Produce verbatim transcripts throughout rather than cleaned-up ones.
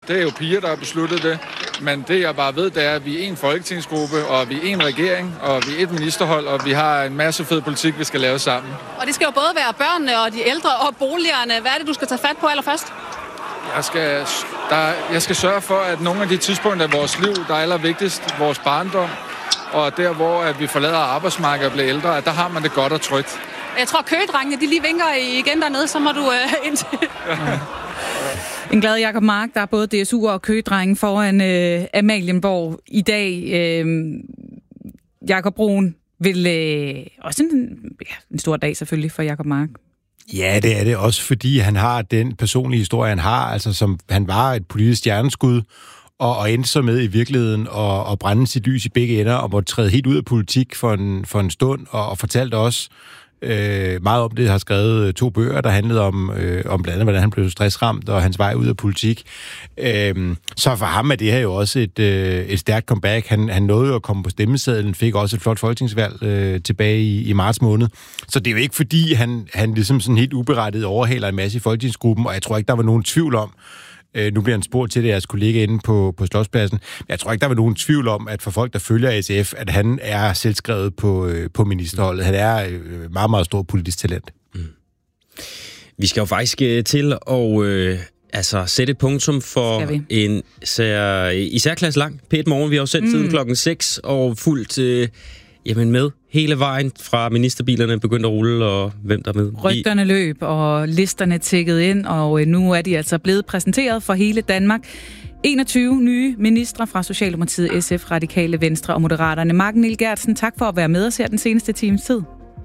Det er jo piger, der har besluttet det. Men det, jeg bare ved, det er, at vi er en folketingsgruppe, og vi er en regering, og vi er et ministerhold, og vi har en masse fed politik, vi skal lave sammen. Og det skal jo både være børnene og de ældre og boligerne. Hvad er det, du skal tage fat på allerførst? Jeg skal, der, jeg skal sørge for, at nogle af de tidspunkter i vores liv, der er allervigtigst, vores barndom, og der, hvor at vi forlader arbejdsmarkedet og bliver ældre, at der har man det godt og trygt. Jeg tror, kødrengene, de lige vinker igen dernede, så må du øh, ind til. Ja. En glad Jacob Mark, der er både D S U'er og kødrenge foran øh, Amalienborg i dag. Øh, Jacob Bruun vil øh, også en, ja, en stor dag selvfølgelig for Jacob Mark. Ja, det er det også, fordi han har den personlige historie, han har, altså som han var et politisk stjerneskud, og, og endte så med i virkeligheden og, og brænde sit lys i begge ender, og måtte træde helt ud af politik for en, for en stund, og, og fortalte også øh, meget om det, har skrevet to bøger, der handlede om, øh, om blandt andet, hvordan han blev stressramt, og hans vej ud af politik. Øh, så for ham er det her jo også et, øh, et stærkt comeback. Han, han nåede jo at komme på stemmesedlen, fik også et flot folketingsvalg øh, tilbage i, i marts måned. Så det er jo ikke fordi, han, han ligesom sådan helt uberettiget overhaler en masse i folketingsgruppen, og jeg tror ikke, der var nogen tvivl om, Øh, nu bliver han spurgt til det, jeres kollega inde på, på Slotspladsen. Jeg tror ikke, der var nogen tvivl om, at for folk, der følger S F, at han er selvskrevet på, øh, på ministerholdet. Han er øh, meget, meget stor politisk talent. Mm. Vi skal jo faktisk øh, til at øh, altså, sætte et punktum for en især, især klasse lang P et Morgen. Vi har jo sendt mm. siden klokken seks og fulgt øh, jamen med hele vejen fra ministerbilerne begyndte at rulle, og hvem der er med. Rygterne løb, og listerne tækket ind, og nu er de altså blevet præsenteret for hele Danmark. enogtyve nye ministre fra Socialdemokratiet, S F, Radikale Venstre og Moderaterne. Marken Niel Gertsen, tak for at være med os her den seneste times tid.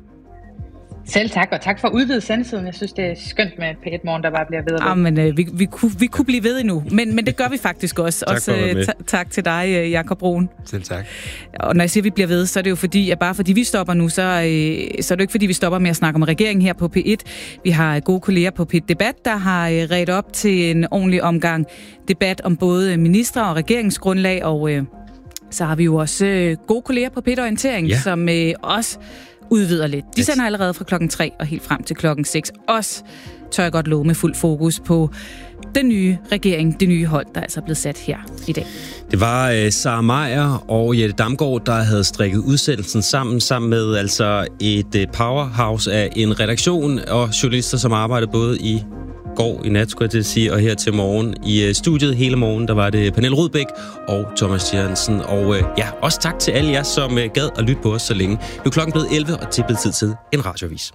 Selv tak, og tak for at udvide sendetiden. Jeg synes, det er skønt med P et Morgen, der bare bliver ved og ved. Ah, men, øh, vi, vi, kunne, vi kunne blive ved endnu, men, men det gør vi faktisk også. tak, også øh, t- tak til dig, Jacob Bruun. Selv tak. Og når jeg siger, at vi bliver ved, så er det jo fordi, at bare fordi vi stopper nu, så, øh, så er det jo ikke fordi, vi stopper med at snakke om regeringen her på P et. Vi har gode kolleger på P et Debat, der har øh, redt op til en ordentlig omgang debat om både minister og regeringsgrundlag, og øh, så har vi jo også øh, gode kolleger på P et Orientering, ja. som øh, også udvider lidt. De sender allerede fra klokken tre og helt frem til klokken seks. Også tør jeg godt love med fuld fokus på den nye regering, det nye hold, der er altså blevet sat her i dag. Det var uh, Sara Meyer og Jette Damgaard, der havde strikket udsendelsen sammen, sammen med altså et uh, powerhouse af en redaktion og journalister, som arbejder både i går i nat, skulle jeg til at sige, og her til morgen i uh, studiet hele morgen, der var det Pernille Rudbæk og Thomas Jørgensen. Og uh, ja, også tak til alle jer, som uh, gad at lytte på os så længe. Nu er klokken blevet elleve, og det er blevet tid til en radioavis.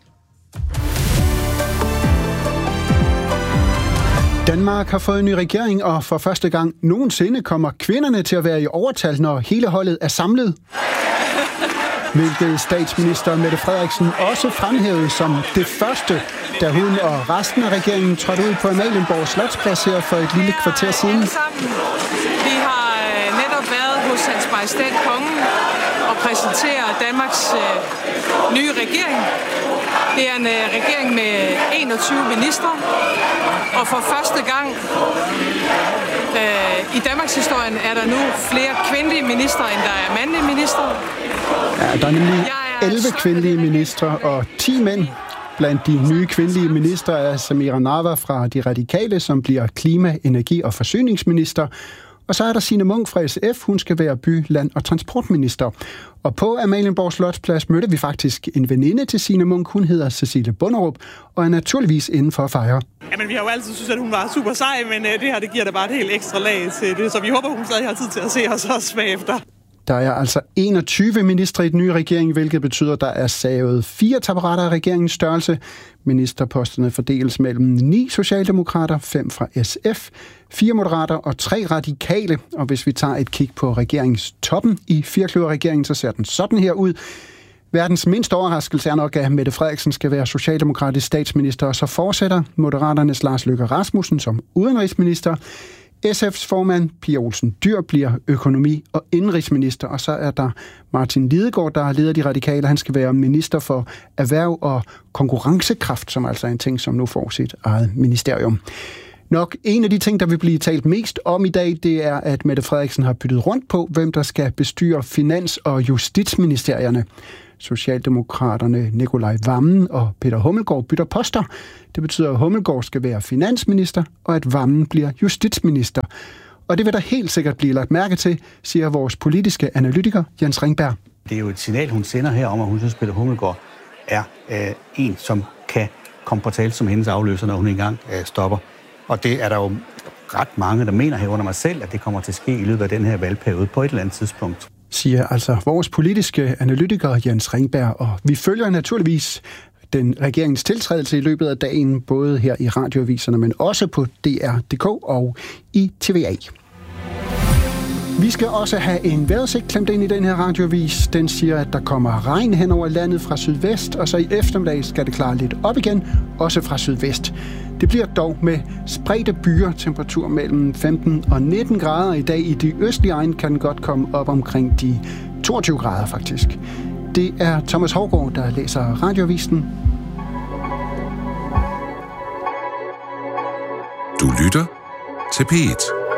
Danmark har fået en ny regering, og for første gang nogensinde kommer kvinderne til at være i overtal, når hele holdet er samlet. Hvilket statsminister Mette Frederiksen også fremhævede som det første, da hun og resten af regeringen trådte ud på Amalienborg Slotsplads her for et lille kvarter siden. Vi har netop været hos Hans Majestæt Kongen og præsentere Danmarks øh, nye regering. Det er en øh, regering med enogtyve ministre, og for første gang øh, i Danmarks historien er der nu flere kvindelige ministre, end der er mandlige ministre. Ja, der er nemlig elleve kvindelige ministre og ti mænd. Blandt de nye kvindelige ministre er Samira Nawa fra De Radikale, som bliver klima-, energi- og forsyningsminister. Og så er der Signe Munk fra S F, hun skal være by-, land- og transportminister. Og på Amalienborg Slotsplads mødte vi faktisk en veninde til Signe Munk. Hun hedder Cecilie Bunderup og er naturligvis inden for at fejre. Jamen, vi har jo altid synes, at hun var super sej, men det her, det giver da bare et helt ekstra lag til det. Så vi håber, hun stadig har tid til at se os også bagefter. Der er altså enogtyve ministre i den nye regering, hvilket betyder, at der er savet fire taburetter af regeringens størrelse. Ministerposterne fordeles mellem ni socialdemokrater, fem fra S F, fire moderater og tre radikale. Og hvis vi tager et kig på regeringstoppen i firkløverregeringen, så ser den sådan her ud. Verdens mindste overraskelse er nok, at Mette Frederiksen skal være socialdemokratisk statsminister, og så fortsætter Moderaternes Lars Løkke Rasmussen som udenrigsminister. S F's formand, Pia Olsen Dyhr, bliver økonomi- og indrigsminister, og så er der Martin Lidegaard, der leder De Radikale. Han skal være minister for erhverv og konkurrencekraft, som altså er en ting, som nu får sit eget ministerium. Nok en af de ting, der vil blive talt mest om i dag, det er, at Mette Frederiksen har byttet rundt på, hvem der skal bestyre finans- og justitsministerierne. Socialdemokraterne Nikolaj Wammen og Peter Hummelgaard bytter poster. Det betyder, at Hummelgaard skal være finansminister, og at Wammen bliver justitsminister. Og det vil der helt sikkert blive lagt mærke til, siger vores politiske analytiker Jens Ringberg. Det er jo et signal, hun sender her om, at hun synes, Peter Hummelgaard er øh, en, som kan komme på tale som hendes afløser, når hun engang øh, stopper. Og det er der jo ret mange, der mener herunder mig selv, at det kommer til at ske i løbet af den her valgperiode på et eller andet tidspunkt. Siger altså vores politiske analytiker Jens Ringberg, og vi følger naturligvis den regeringens tiltrædelse i løbet af dagen, både her i radioaviserne, men også på D R punktum D K og i T V A. Vi skal også have en vejrudsigt klemt ind i den her radioavis. Den siger, at der kommer regn hen over landet fra sydvest, og så i eftermiddag skal det klare lidt op igen, også fra sydvest. Det bliver dog med spredte byer, temperatur mellem femten og nitten grader. I dag i de østlige egne kan den godt komme op omkring de toogtyve grader faktisk. Det er Thomas Haugaard, der læser radioavisen. Du lytter til P et.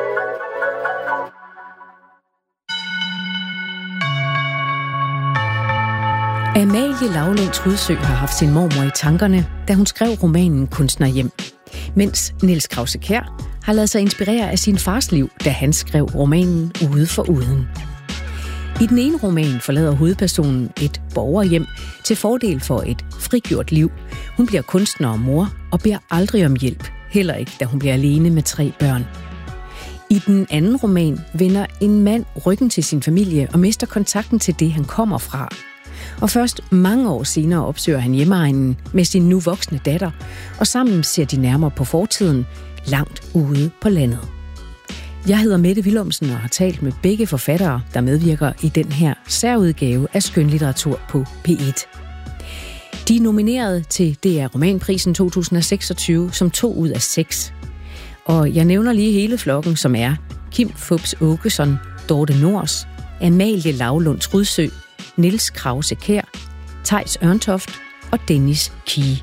Amalie Laulund Trudsø har haft sin mormor i tankerne, da hun skrev romanen Kunstnerhjem. Mens Niels Krause-Kjær har ladet sig inspirere af sin fars liv, da han skrev romanen Ude for uden. I den ene roman forlader hovedpersonen et borgerhjem til fordel for et frigjort liv. Hun bliver kunstner og mor og beder aldrig om hjælp, heller ikke da hun bliver alene med tre børn. I den anden roman vender en mand ryggen til sin familie og mister kontakten til det, han kommer fra. Og først mange år senere opsøger han hjemmeegnen med sin nu voksne datter, og sammen ser de nærmere på fortiden langt ude på landet. Jeg hedder Mette Willumsen og har talt med begge forfattere, der medvirker i den her særudgave af skønlitteratur på P et. De er nomineret til D R Romanprisen to tusind og seksogtyve som to ud af seks. Og jeg nævner lige hele flokken, som er Kim Fupz Aakeson, Dorte Nors, Amalie Laulund Trudsø, Niels Krause-Kjær, Theis Ørntoft og Dennis Kie.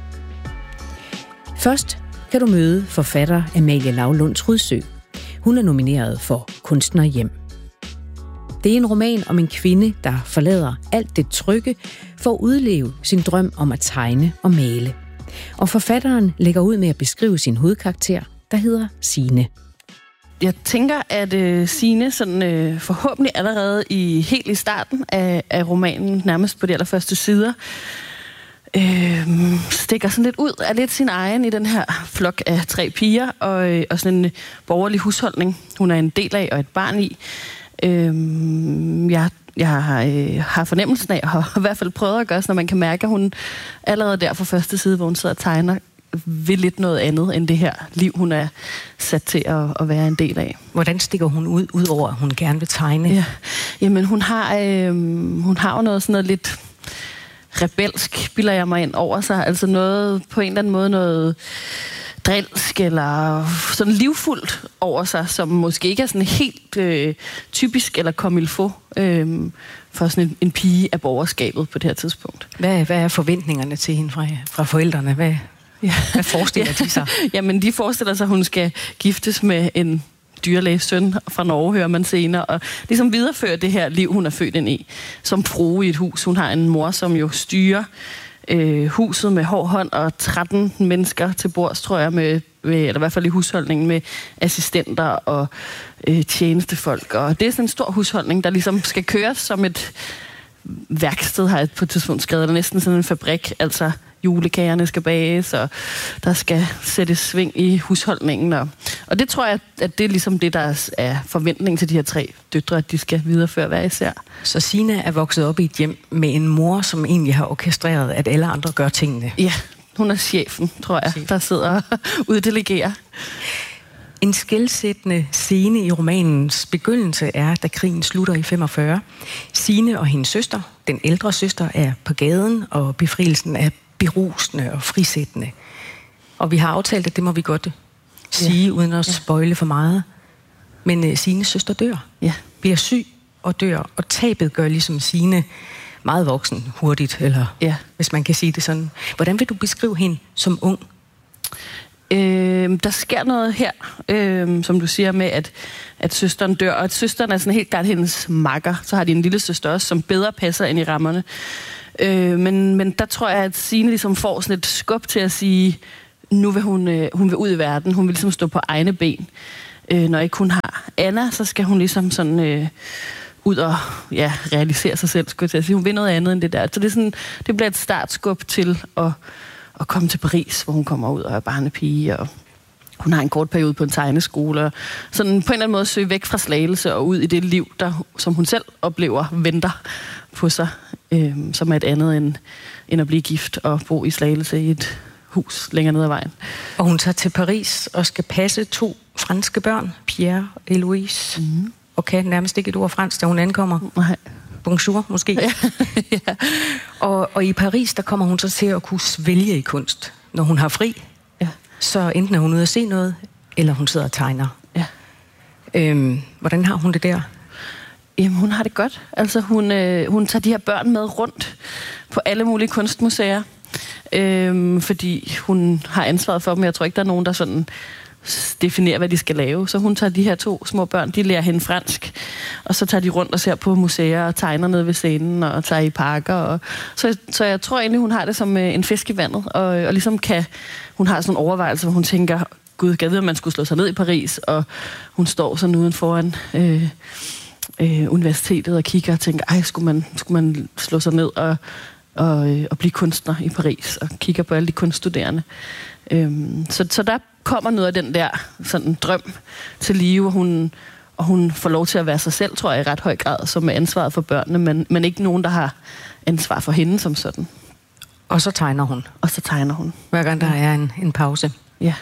Først kan du møde forfatter Amalie Laulund Trudsø. Hun er nomineret for Kunstnerhjem. Det er en roman om en kvinde, der forlader alt det trygge for at udleve sin drøm om at tegne og male. Og forfatteren lægger ud med at beskrive sin hovedkarakter, der hedder Signe. Jeg tænker, at øh, Signe sådan, øh, forhåbentlig allerede i helt i starten af, af romanen, nærmest på de allerførste sider, øh, stikker sådan lidt ud af lidt sin egen i den her flok af tre piger og, øh, og sådan en borgerlig husholdning, hun er en del af og et barn i. Øh, jeg jeg har, øh, har fornemmelsen af, og har i hvert fald prøvet at gøre, så når man kan mærke, at hun allerede der fra første side, hvor hun sidder og tegner, vil lidt noget andet end det her liv, hun er sat til at, at være en del af. Hvordan stikker hun ud, ud over, at hun gerne vil tegne? Ja. Jamen, hun har, øh, hun har jo noget sådan noget lidt rebelsk, bilder jeg mig ind over sig. Altså noget, på en eller anden måde noget drilsk eller sådan livfuldt over sig, som måske ikke er sådan helt øh, typisk eller comme il faut øh, for sådan en, en pige af borgerskabet på det her tidspunkt. Hvad, hvad er forventningerne til hende fra, fra forældrene? Hvad, ja. hvad forestiller ja. de sig? Jamen, de forestiller sig, at hun skal giftes med en dyrlæges søn fra Norge, hører man senere, og ligesom videreføre det her liv, hun er født ind i, som frue i et hus. Hun har en mor, som jo styrer øh, huset med hård hånd, og tretten mennesker til bords, tror jeg, med, med, eller i hvert fald i husholdningen, med assistenter og øh, tjenestefolk. Og det er sådan en stor husholdning, der ligesom skal køres som et værksted, har jeg på et tidspunkt skrevet, eller næsten sådan en fabrik, altså julekagerne skal bages, og der skal sættes sving i husholdningen. Og, og det tror jeg, at det er ligesom det, der er forventning til de her tre døtre, at de skal videreføre hver især. Så Signe er vokset op i et hjem med en mor, som egentlig har orkestreret, at alle andre gør tingene. Ja, hun er chefen, tror jeg, Chef. der sidder og uddelegerer. En skelsættende scene i romanens begyndelse er, da krigen slutter i femogfyrre. Signe og hendes søster, den ældre søster, er på gaden, og befrielsen er berusende og frisættende. Og vi har aftalt, at det må vi godt sige, ja. uden at spoile for meget. Men uh, Signes søster dør. Ja. Bliver syg og dør, og tabet gør ligesom Signe meget voksen hurtigt, eller ja. hvis man kan sige det sådan. Hvordan vil du beskrive hende som ung? Øh, der sker noget her, øh, som du siger, med at, at søsteren dør, og at søsteren er sådan helt klart hendes makker. Så har de en lille søster også, som bedre passer ind i rammerne. Øh, men, men der tror jeg, at Signe ligesom får sådan et skub til at sige, nu vil hun, øh, hun vil ud i verden. Hun vil ligesom stå på egne ben. Øh, når ikke hun har Anna, så skal hun ligesom sådan øh, ud og ja, realisere sig selv, skulle jeg sige. Hun vil noget andet end det der. Så det, er sådan, det bliver et startskub til at, at komme til Paris, hvor hun kommer ud og er barnepige, og hun har en kort periode på en tegneskole, og sådan på en eller anden måde søge væk fra Slagelse og ud i det liv, der, som hun selv oplever, venter på sig, øh, som er et andet end, end at blive gift og bo i Slagelse i et hus længere ned ad vejen. Og hun tager til Paris og skal passe to franske børn, Pierre og Eloise, mm. og kan nærmest ikke et ord fransk, da hun ankommer. Nej. Bonjour, måske. Ja. ja. Og, og i Paris, der kommer hun så til at kunne svælge i kunst, når hun har fri. Ja. Så enten er hun ude at se noget, eller hun sidder og tegner. Ja. Øhm, hvordan har hun det der? Jamen, hun har det godt. Altså, hun, øh, hun tager de her børn med rundt på alle mulige kunstmuseer, øh, fordi hun har ansvaret for dem. Jeg tror ikke, der er nogen, der sådan definerer, hvad de skal lave. Så hun tager de her to små børn, de lærer hende fransk, og så tager de rundt og ser på museer og tegner nede ved scenen og tager i parker. Og så, så jeg tror egentlig, hun har det som en fisk i vandet, og, og ligesom kan, hun har sådan en overvejelse, hvor hun tænker, gud, jeg ved, at man skulle slå sig ned i Paris, og hun står sådan uden foran øh, øh, universitetet og kigger og tænker, ej, skulle man, skulle man slå sig ned og, og, øh, og blive kunstner i Paris, og kigger på alle de kunststuderende. Øhm, så, så der kommer noget af den der sådan drøm til live, og hun, og hun får lov til at være sig selv, tror jeg, i ret høj grad, som er ansvaret for børnene, men, men ikke nogen, der har ansvar for hende som sådan. Og så tegner hun. Og så tegner hun. Hver gang der er en, en pause. Ja.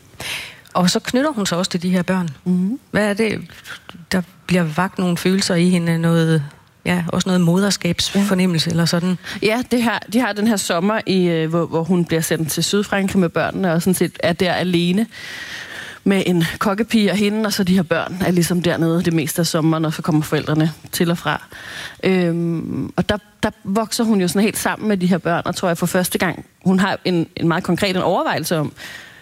Og så knytter hun sig også til de her børn. Mm-hmm. Hvad er det, der bliver vakt nogle følelser i hende, noget... Ja, også noget moderskabsfornemmelse, ja. Eller sådan. Ja, det her, de har den her sommer, i, øh, hvor, hvor hun bliver sendt til Sydfrankrig med børnene, og sådan set er der alene med en kokkepige og hende, og så de her børn er ligesom dernede det meste af sommeren, og så kommer forældrene til og fra. Øhm, og der, der vokser hun jo sådan helt sammen med de her børn, og tror jeg for første gang, hun har en, en meget konkret en overvejelse om,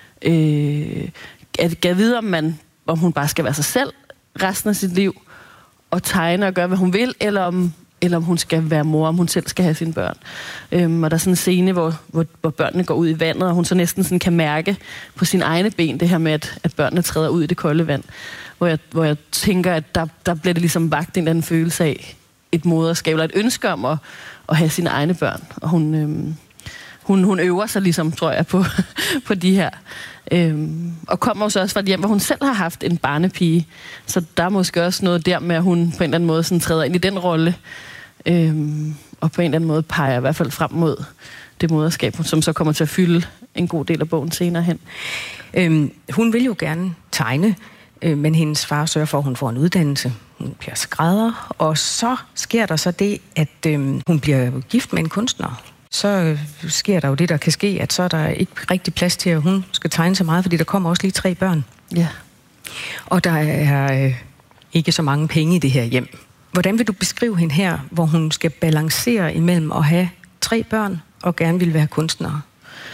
øh, at gav videre, om, man, om hun bare skal være sig selv resten af sit liv, og tegne og gøre, hvad hun vil, eller om, eller om hun skal være mor, om hun selv skal have sine børn. Øhm, og der er sådan en scene, hvor, hvor, hvor børnene går ud i vandet, og hun så næsten sådan kan mærke på sine egne ben, det her med, at, at børnene træder ud i det kolde vand. Hvor jeg, hvor jeg tænker, at der, der bliver det ligesom vagt en eller anden følelse af et moderskab, eller et ønske om at, at have sine egne børn. Og hun, øhm, hun, hun øver sig ligesom, tror jeg, på, på de her. Øhm, og kommer så også fra et hjem, hvor hun selv har haft en barnepige. Så der er måske også noget der med, at hun på en eller anden måde sådan træder ind i den rolle. Øhm, og på en eller anden måde peger i hvert fald frem mod det moderskab, som så kommer til at fylde en god del af bogen senere hen. Øhm, hun vil jo gerne tegne, øh, men hendes far sørger for, at hun får en uddannelse. Hun bliver skrædder, og så sker der så det, at øh, hun bliver gift med en kunstner. Så sker der jo det, der kan ske, at så er der ikke rigtig plads til, at hun skal tegne så meget, fordi der kommer også lige tre børn. Ja. Og der er øh, ikke så mange penge i det her hjem. Hvordan vil du beskrive hende her, hvor hun skal balancere imellem at have tre børn og gerne vil være kunstner?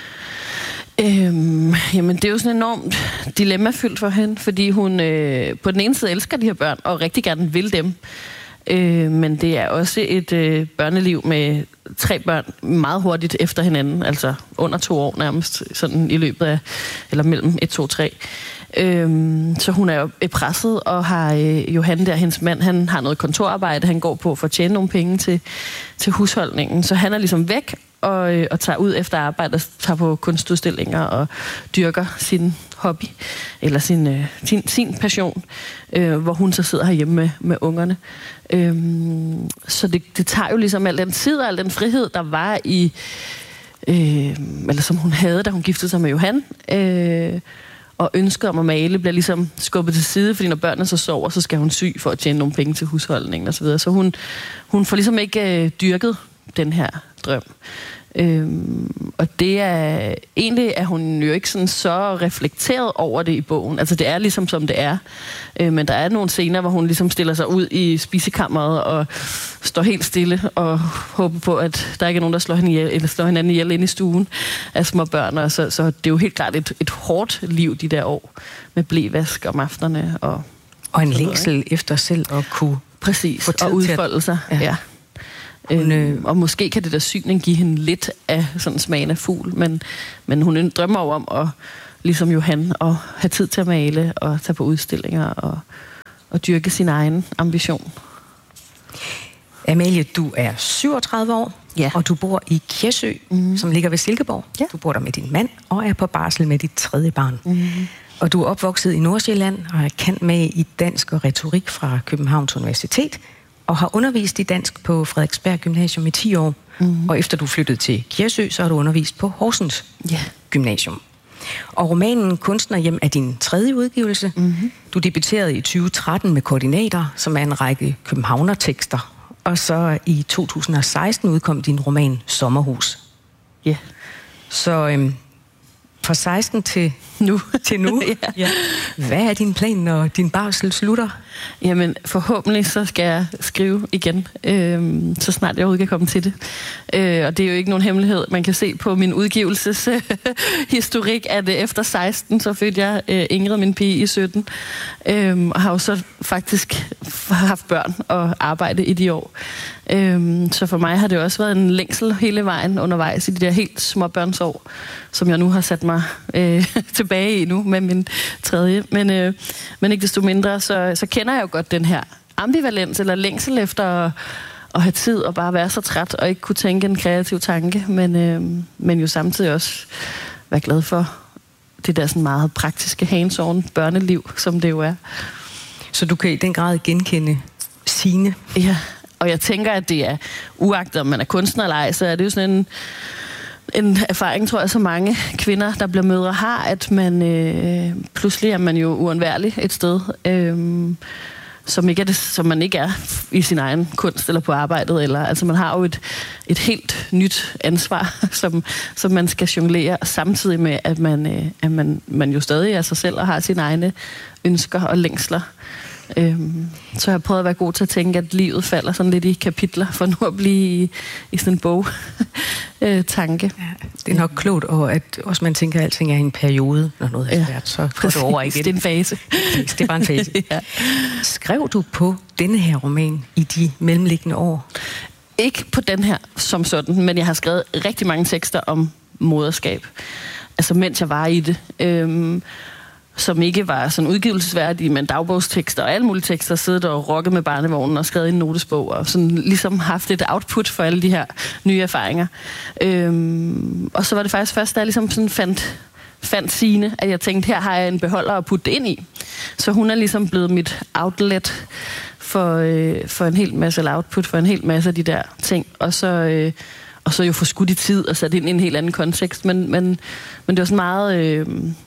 Øhm, jamen, det er jo sådan enormt dilemmafyldt for hende, fordi hun øh, på den ene side elsker de her børn og rigtig gerne vil dem. Øh, men det er også et øh, børneliv med tre børn meget hurtigt efter hinanden, altså under to år nærmest, sådan i løbet af, eller mellem et, to, tre. Øh, så hun er jo presset, og har øh, Johan der, hendes mand, han har noget kontorarbejde, han går på for at tjene nogle penge til, til husholdningen, så han er ligesom væk, og, øh, og tager ud efter arbejde og tager på kunstudstillinger og dyrker sin hobby, eller sin, øh, sin, sin passion, øh, hvor hun så sidder herhjemme med, med ungerne. Øhm, så det, det tager jo ligesom al den tid og al den frihed, der var i, øh, eller som hun havde, da hun giftede sig med Johan, øh, og ønsket om at male bliver ligesom skubbet til side, fordi når børnene så sover, så skal hun sy for at tjene nogle penge til husholdningen og så videre. Så hun, hun får ligesom ikke øh, dyrket den her drøm. Øhm, og det er egentlig er hun jo ikke sådan så reflekteret over det i bogen. Altså det er ligesom som det er. Øh, men der er nogle scener, hvor hun ligesom stiller sig ud i spisekammeret og står helt stille og håber på, at der ikke er nogen, der slår hende ihjel, eller slår hinanden ihjel inde i stuen af små børn. Og så, så det er jo helt klart et, et hårdt liv de der år med blevask om aftenerne. Og, og en længsel efter selv at kunne præcis, og udfolde sig. Ja. Ja. Hun, øh, og måske kan det der syning give hende lidt af sådan smagen af fugl, men, men hun drømmer jo om at, ligesom Johan, at have tid til at male og tage på udstillinger og, og dyrke sin egen ambition. Amalie, du er syvogtredive år, ja. og du bor i Kjærsø, mm. som ligger ved Silkeborg. Ja. Du bor der med din mand og er på barsel med dit tredje barn. Mm. Og du er opvokset i Nordsjælland og er kendt med i dansk og retorik fra Københavns Universitet, og har undervist i dansk på Frederiksberg Gymnasium i ti år. Mm. Og efter du flyttede til Kjærsø, så har du undervist på Horsens yeah. Gymnasium. Og romanen Kunstnerhjem er din tredje udgivelse. Mm-hmm. Du debuterede i tyve tretten med Koordinater, som er en række københavnertekster. Og så i to tusind og seksten udkom din roman Sommerhus. Ja. Yeah. Så øhm, fra seksten til nu. til nu. ja. Ja. Hvad er din plan, når din barsel slutter? Jamen, forhåbentlig så skal jeg skrive igen, øh, så snart jeg overhovedet kan komme til det. Øh, og det er jo ikke nogen hemmelighed. Man kan se på min udgivelseshistorik, at efter seksten, så fødte jeg øh, Ingrid, min pige, i sytten. Øh, og har jo så faktisk haft børn og arbejde i de år. Øh, så for mig har det også været en længsel hele vejen undervejs i de der helt små børnsår, som jeg nu har sat mig øh, tilbage i nu med min tredje. Men, øh, men ikke desto mindre, så, så kender jeg jo godt den her ambivalens eller længsel efter at, at have tid og bare være så træt og ikke kunne tænke en kreativ tanke, men, øh, men jo samtidig også være glad for det der sådan meget praktiske hands-on børneliv, som det jo er. Så du kan i den grad genkende Signe? Ja, og jeg tænker, at det er uagtet, om man er kunstner eller ej, så er det jo sådan en En erfaring, tror jeg, så mange kvinder, der bliver mødre, har, at man øh, pludselig er man jo uundværlig et sted, øh, som, ikke er det, som man ikke er i sin egen kunst eller på arbejdet. Eller, altså man har jo et, et helt nyt ansvar, som, som man skal jonglere, samtidig med, at man, øh, at man, man jo stadig er sig selv og har sine egne ønsker og længsler. Øhm, så jeg har prøvet at være god til at tænke, at livet falder sådan lidt i kapitler, for nu at blive i, i sådan en bog-tanke. Ja, det er nok klogt, og at også man tænker, at alting er i en periode, når noget er svært, så går det over igen. Det er en fase. Det er bare en fase. Ja. Skrev du på denne her roman i de mellemliggende år? Ikke på den her som sådan, men jeg har skrevet rigtig mange tekster om moderskab. Altså mens jeg var i det. Øhm, som ikke var sådan udgivelsesværdige, men dagbogstekster og alle mulige tekster, siddet og rokket med barnevognen og skrevet en notesbog, og sådan ligesom haft et output for alle de her nye erfaringer. Øhm, og så var det faktisk først, da jeg ligesom sådan fandt, fandt Signe, at jeg tænkte, her har jeg en beholder at putte det ind i. Så hun er ligesom blevet mit outlet for, øh, for en hel masse, eller output for en hel masse af de der ting. Og så, øh, og så jo få skudt i tid og sat ind i en helt anden kontekst. Men, men, men det var sådan meget... Øh,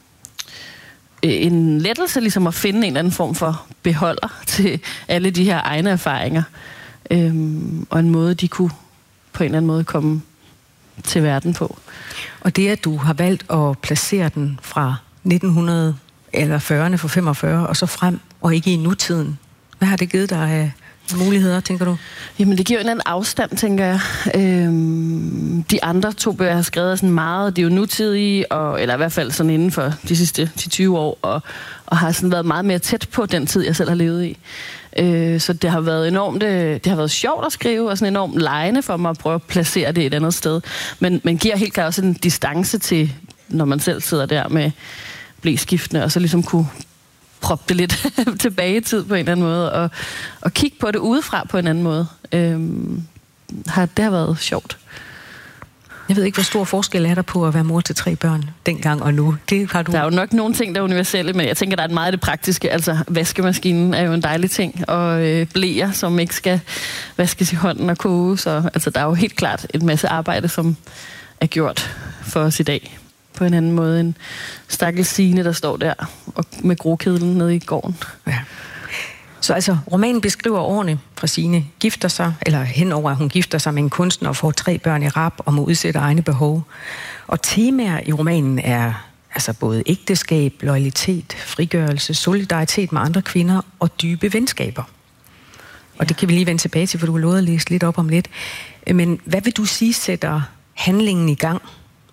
en lettelse ligesom at finde en eller anden form for beholder til alle de her egne erfaringer. Øhm, og en måde, de kunne på en eller anden måde komme til verden på. Og det, at du har valgt at placere den fra nitten hundrede eller fyrrerne for femogfyrre og så frem, og ikke i nutiden. Hvad har det givet dig af muligheder, tænker du? Jamen, det giver en eller anden afstand, tænker jeg. Øhm, de andre to bøger, jeg har skrevet, er sådan meget, det er jo nutidige, og, eller i hvert fald sådan inden for de sidste ti til tyve år, og, og har sådan været meget mere tæt på den tid, jeg selv har levet i. Øh, så det har været enormt, det har været sjovt at skrive, og sådan enormt legende for mig at prøve at placere det et andet sted. Men, men giver helt klart også en distance til, når man selv sidder der med bleskiftene, og så ligesom kunne proppe det lidt tilbage i tid på en eller anden måde, og, og kigge på det udefra på en anden måde. Øhm, har, det har været sjovt. Jeg ved ikke, hvor stor forskel er der på at være mor til tre børn dengang og nu. Det har du... Der er jo nok nogle ting, der er universelle, men jeg tænker, der er meget af det praktiske. Altså, vaskemaskinen er jo en dejlig ting, og øh, bleer, som ikke skal vaskes i hånden og koges. Og, altså, der er jo helt klart en masse arbejde, som er gjort for os i dag. På en anden måde end stakkels Signe, der står der og med grokedlen nede i gården. Ja. Så altså, romanen beskriver årene fra Signe gifter sig, eller henover, at hun gifter sig med en kunstner og får tre børn i rap og må udsætte egne behov. Og temaer i romanen er altså både ægteskab, loyalitet, frigørelse, solidaritet med andre kvinder og dybe venskaber. Og ja. Det kan vi lige vende tilbage til, for du har lovet at læse lidt op om lidt. Men hvad vil du sige sætter handlingen i gang?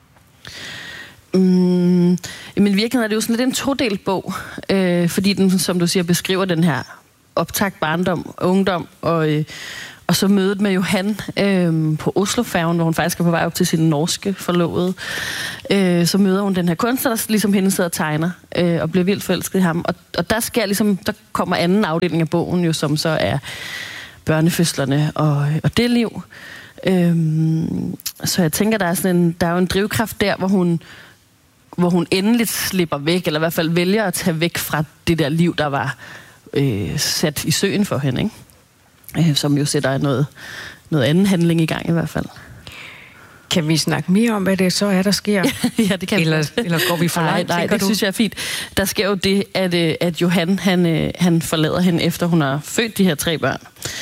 Mm, men i virkeligheden er det jo sådan lidt en todelt bog, øh, fordi den, som du siger, beskriver den her optakt barndom, ungdom og, øh, Og så mødet med Johan øh, på Oslofærgen, hvor hun faktisk er på vej op til sin norske forlovede. Øh, så møder hun den her kunstner, der ligesom hende sidder og tegner, øh, og bliver vildt forelsket i ham. Og, og der sker ligesom, der kommer anden afdeling af bogen jo, som så er børnefødslerne og, og det liv. Øh, så jeg tænker, der er sådan en, der er jo en drivkraft der, hvor hun, hvor hun endelig slipper væk, eller i hvert fald vælger at tage væk fra det der liv, der var øh, sat i søen for hende, ikke? Som jo sætter noget, noget anden handling i gang i hvert fald. Kan vi snakke mere om, hvad det så er, der sker? Ja, det kan eller, vi. Eller går vi for langt, nej, nej, det du? synes jeg er fint. Der sker jo det, at, at Johan, han, han forlader hende, efter hun har født de her tre børn.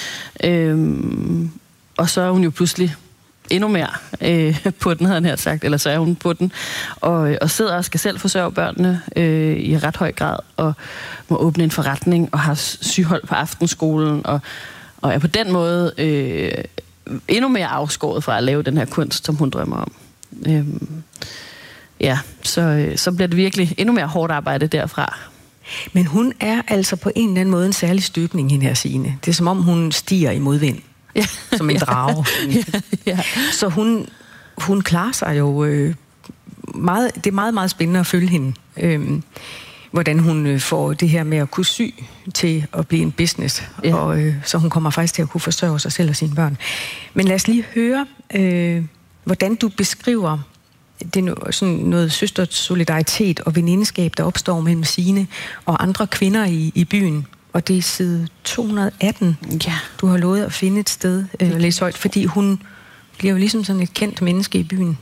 Øhm, og så er hun jo pludselig endnu mere øh, på den, havde han her sagt, eller så er hun på den, og, og sidder og skal selv forsørge børnene øh, i ret høj grad, og må åbne en forretning, og har sygehold på aftenskolen, og og er på den måde øh, endnu mere afskåret fra at lave den her kunst, som hun drømmer om. Øhm, ja, så, så bliver det virkelig endnu mere hårdt arbejde derfra. Men hun er altså på en eller anden måde en særlig støbning, hende her Signe. Det er som om, hun stiger i modvind. Ja. Som en drage. ja, ja. Så hun, hun klarer sig jo øh, meget. Det er meget, meget spændende at følge hende. Øhm, hvordan hun får det her med at kunne sy til at blive en business, ja. og øh, så hun kommer faktisk til at kunne forsørge sig selv og sine børn. Men lad os lige høre, øh, hvordan du beskriver det no, sådan noget søstersolidaritet og venindeskab, der opstår mellem Signe og andre kvinder i, i byen. Og det er side to hundrede atten, ja. Du har lovet at finde et sted, øh, læse højt, fordi hun bliver jo ligesom sådan et kendt menneske i byen.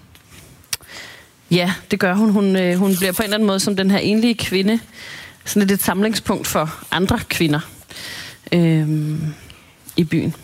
Ja, det gør hun. Hun, øh, hun bliver på en eller anden måde som den her enlige kvinde, sådan lidt et samlingspunkt for andre kvinder øh, i byen.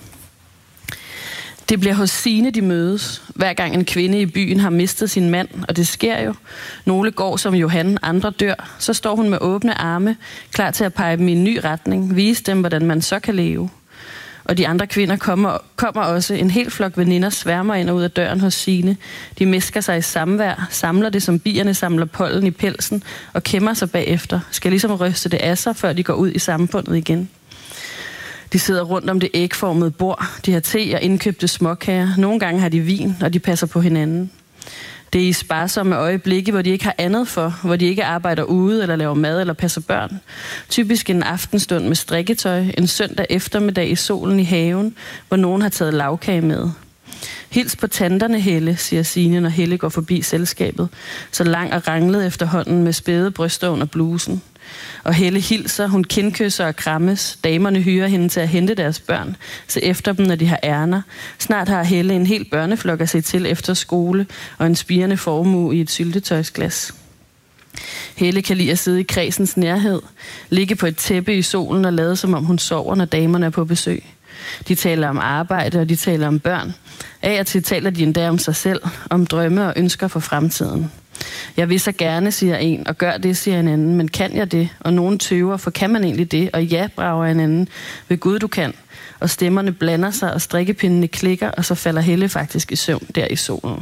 Det bliver hos Signe, de mødes. Hver gang en kvinde i byen har mistet sin mand, og det sker jo. Nogle går som Johan, andre dør. Så står hun med åbne arme, klar til at pege dem i en ny retning, vise dem, hvordan man så kan leve. Og de andre kvinder kommer, kommer også. En hel flok veninder sværmer ind og ud af døren hos Signe. De misker sig i samvær, samler det som bierne samler pollen i pelsen, og kæmmer sig bagefter. Skal ligesom ryste det af sig, før de går ud i samfundet igen. De sidder rundt om det ægformede bord. De har te og indkøbte småkager. Nogle gange har de vin, og de passer på hinanden. Det er i sparsomme øjeblikke, hvor de ikke har andet for, hvor de ikke arbejder ude eller laver mad eller passer børn. Typisk en aftenstund med strikketøj, en søndag eftermiddag i solen i haven, hvor nogen har taget lavkage med. Hils på tanterne, Helle, siger Signe, når Helle går forbi selskabet, så lang og ranglet efterhånden med spæde bryster under blusen. Og Helle hilser, hun kindkysser og krammes. Damerne hyrer hende til at hente deres børn, se efter dem, når de har ærner. Snart har Helle en hel børneflok at se til efter skole, og en spirende formue i et syltetøjsglas. Helle kan lide at sidde i kredsens nærhed, ligge på et tæppe i solen og lade som om hun sover, når damerne er på besøg. De taler om arbejde, og de taler om børn. Af og til taler de endda om sig selv, om drømme og ønsker for fremtiden. Jeg vil så gerne, siger en, og gør det, siger en anden. Men kan jeg det? Og nogen tøver, for kan man egentlig det? Og ja, brager en anden. Ved Gud, du kan. Og stemmerne blander sig, og strikkepindene klikker, og så falder Helle faktisk i søvn der i solen.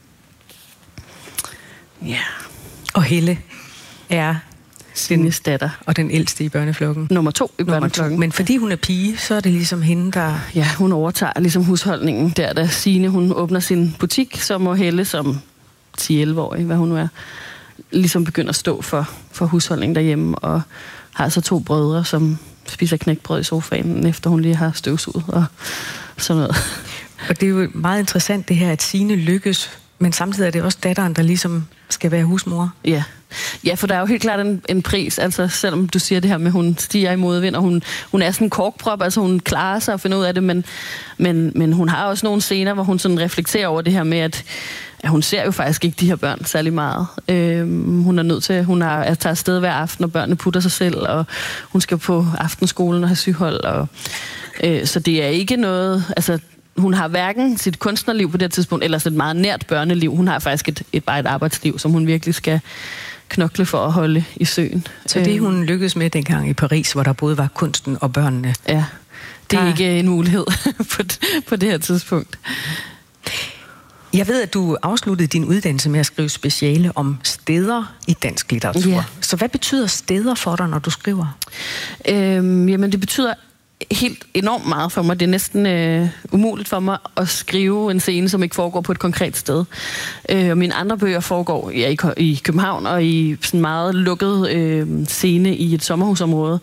Ja. Og Helle er Signes datter. Og den ældste i børneflokken. Nummer to i børneflokken. Men fordi hun er pige, så er det ligesom hende, der... Ja, hun overtager ligesom husholdningen der, da Signe, hun åbner sin butik, så må Helle som ti elleve-årig, hvad hun nu er, ligesom begynder at stå for, for husholdningen derhjemme, og har så to brødre, som spiser knækbrød i sofaen, efter hun lige har støvsuget og sådan noget. Og det er jo meget interessant det her, at Signe lykkes, men samtidig er det også datteren, der ligesom skal være husmor. Ja. Ja, for der er jo helt klart en, en pris, altså selvom du siger det her med, at hun stiger i modvind, og hun, hun er sådan en korkprop, altså hun klarer sig og finder ud af det, men, men, men hun har også nogle scener, hvor hun sådan reflekterer over det her med, at, at hun ser jo faktisk ikke de her børn særlig meget. Øhm, hun er nødt til, hun er, at tage afsted hver aften, og børnene putter sig selv, og hun skal på aftenskolen og have sygehold, og, øh, så det er ikke noget, altså hun har hverken sit kunstnerliv på det tidspunkt, eller et meget nært børneliv. Hun har faktisk et, et, bare et arbejdsliv, som hun virkelig skal knokle for at holde i søen. Så det hun lykkedes med dengang i Paris, hvor der både var kunsten og børnene. Ja, det er der... ikke en mulighed på, på det her tidspunkt. Jeg ved, at du afsluttede din uddannelse med at skrive speciale om steder i dansk litteratur. Ja. Så hvad betyder steder for dig, når du skriver? Øhm, jamen, det betyder helt enormt meget for mig. Det er næsten øh, umuligt for mig at skrive en scene, som ikke foregår på et konkret sted. Øh, og mine andre bøger foregår ja, i, i København og i sådan meget lukket øh, scene i et sommerhusområde.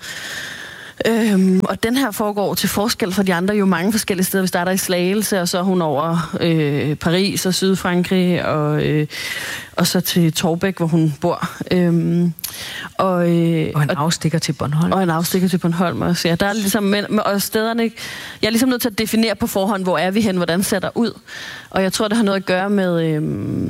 Øhm, og den her foregår til forskel fra de andre jo mange forskellige steder. Vi starter i Slagelse, og så er hun over øh, Paris og Sydfrankrig, og, øh, og så til Torbæk, hvor hun bor. Øhm, og, øh, og en afstikker til Bornholm. Og en afstikker til Bornholm også, ja. Der er ligesom, men, og stederne, jeg er ligesom nødt til at definere på forhånd, hvor er vi hen, hvordan ser der ud. Og jeg tror, det har noget at gøre med, øh,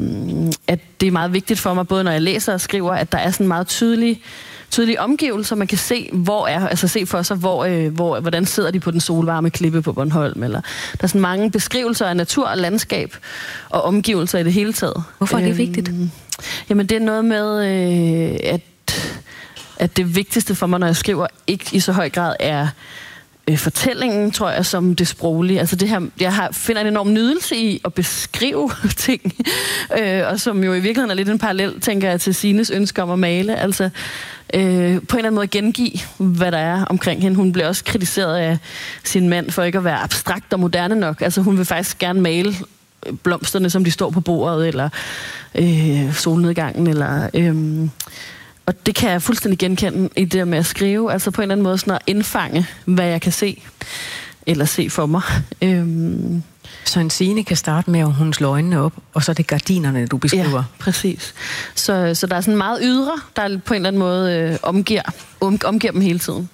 at det er meget vigtigt for mig, både når jeg læser og skriver, at der er sådan meget tydelig tydelige omgivelser, man kan se, hvor er, altså se for sig, hvor, øh, hvor, hvordan sidder de på den solvarme klippe på Bornholm, eller der er sådan mange beskrivelser af natur og landskab og omgivelser i det hele taget. Hvorfor er det øhm, vigtigt? Jamen, det er noget med, øh, at, at det vigtigste for mig, når jeg skriver, ikke i så høj grad er øh, fortællingen, tror jeg, som det sproglige. Altså det her, jeg har, finder en enorm nydelse i at beskrive ting, øh, og som jo i virkeligheden er lidt en parallel, tænker jeg, til Signes ønsker om at male. Altså Øh, på en eller anden måde gengive, hvad der er omkring hende. Hun bliver også kritiseret af sin mand for ikke at være abstrakt og moderne nok. Altså hun vil faktisk gerne male blomsterne, som de står på bordet, eller øh, solnedgangen, eller... Øh, og det kan jeg fuldstændig genkende i det med at skrive. Altså på en eller anden måde sådan at indfange, hvad jeg kan se, eller se for mig. Øh, Så en scene kan starte med, at hun slår øjnene op, og så er det gardinerne, du beskriver. Ja, præcis. Så, så der er sådan meget ydre, der på en eller anden måde øh, omgiver, om, omgiver dem hele tiden.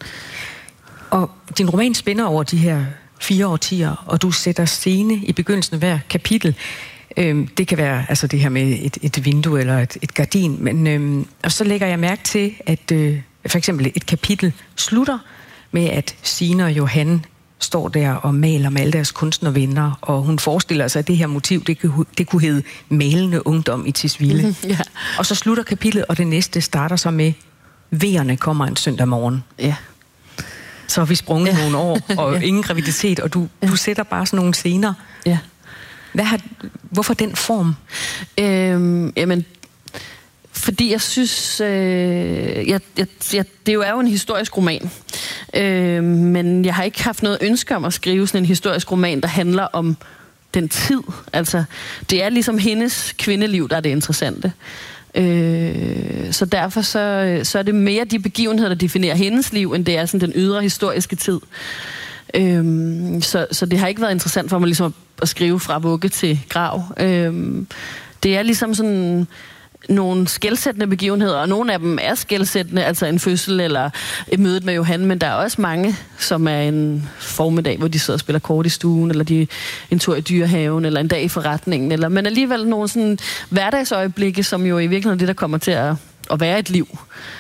Og din roman spænder over de her fire årtier, og du sætter scene i begyndelsen af hver kapitel. Øhm, det kan være altså det her med et, et vindue eller et, et gardin, men øhm, og så lægger jeg mærke til, at øh, for eksempel et kapitel slutter med, at Signe og Johan står der og maler med alle deres kunstnervenner, og hun forestiller sig, at det her motiv, det, det kunne hedde Malende Ungdom i Tisvilde. Mm-hmm, yeah. Og så slutter kapitlet, og det næste starter så med, Vejerne kommer en søndag morgen. Ja. Så har vi sprunget ja. nogle år, og ja. ingen graviditet, og du, ja. du sætter bare sådan nogle scener. Ja. Hvad har, hvorfor den form? Øhm, jamen, fordi jeg synes, øh, jeg, jeg, jeg, det jo er jo en historisk roman, øh, men jeg har ikke haft noget ønske om at skrive sådan en historisk roman, der handler om den tid. Altså, det er ligesom hendes kvindeliv, der er det interessante. Øh, så derfor så, så er det mere de begivenheder, der definerer hendes liv, end det er sådan den ydre historiske tid. Øh, så, så det har ikke været interessant for mig ligesom at, at skrive fra vugge til grav. Øh, det er ligesom sådan nogle skelsættende begivenheder, og nogle af dem er skelsættende, altså en fødsel eller et møde med Johan, men der er også mange, som er en formiddag, hvor de sidder og spiller kort i stuen, eller de en tur i dyrehaven, eller en dag i forretningen, eller, men alligevel nogle sådan hverdagsøjeblikke, som jo i virkeligheden er det, der kommer til at, at være et liv.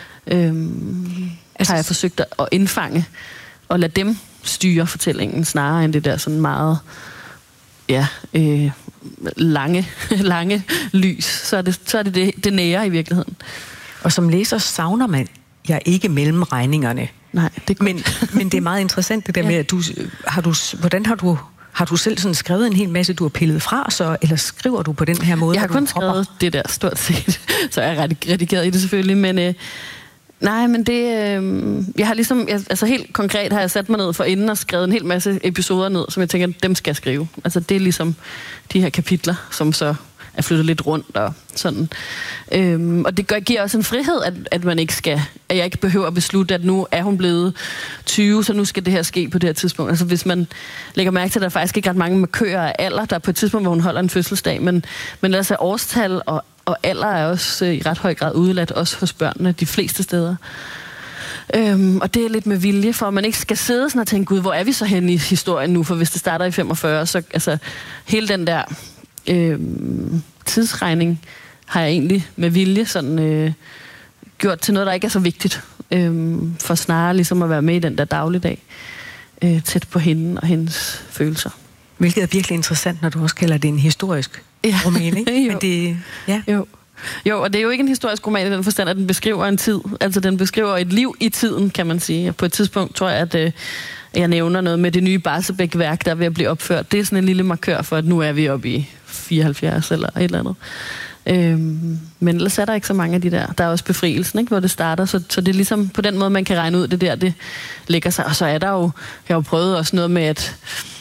Øhm, altså, har jeg forsøgt at indfange, og lade dem styre fortællingen, snarere end det der sådan meget ja, øh, lange, lange lys. Så er det så er det, det, det nære i virkeligheden. Og som læser savner man ja ikke mellemregningerne. Nej, det er men, men det er meget interessant det der ja. med, at du har du, hvordan har du har du selv sådan skrevet en hel masse, du har pillet fra, så, eller skriver du på den her måde? Jeg har kun skrevet det der stort set, så jeg er redigeret i det selvfølgelig, men øh, nej, men det... Øh, jeg har ligesom... Jeg, altså helt konkret har jeg sat mig ned for inden og skrevet en hel masse episoder ned, som jeg tænker, dem skal jeg skrive. Altså det er ligesom de her kapitler, som så er flyttet lidt rundt og sådan. Øhm, og det gør, giver også en frihed, at, at man ikke skal... At jeg ikke behøver at beslutte, at nu er hun blevet tyve, så nu skal det her ske på det her tidspunkt. Altså hvis man lægger mærke til, at der faktisk ikke ret mange markører af alder, der er på et tidspunkt, hvor hun holder en fødselsdag, men, men ellers er årstal og Og alder er også øh, i ret høj grad udeladt, også hos børnene, de fleste steder. Øhm, og det er lidt med vilje, for at man ikke skal sidde sådan og tænke, gud, hvor er vi så henne i historien nu? For hvis det starter i femogfyrre, så altså, hele den der øh, tidsregning har jeg egentlig med vilje sådan, øh, gjort til noget, der ikke er så vigtigt. Øh, for snarere ligesom at være med i den der dagligdag, øh, tæt på hende og hendes følelser. Hvilket er virkelig interessant, når du også kalder det en historisk ja. roman, ikke? Men det, ja. Jo. jo, og det er jo ikke en historisk roman i den forstand, at den beskriver en tid. Altså, den beskriver et liv i tiden, kan man sige. På et tidspunkt tror jeg, at øh, jeg nævner noget med det nye Barsebäck-værk, der er ved at blive opført. Det er sådan en lille markør for, at nu er vi oppe i fireoghalvfjerds eller et eller andet. Øhm, men ellers er der ikke så mange af de der. Der er også befrielsen, ikke, hvor det starter, så, så det er ligesom på den måde, man kan regne ud, det der, det lægger sig. Og så er der jo, jeg har jo prøvet også noget med, at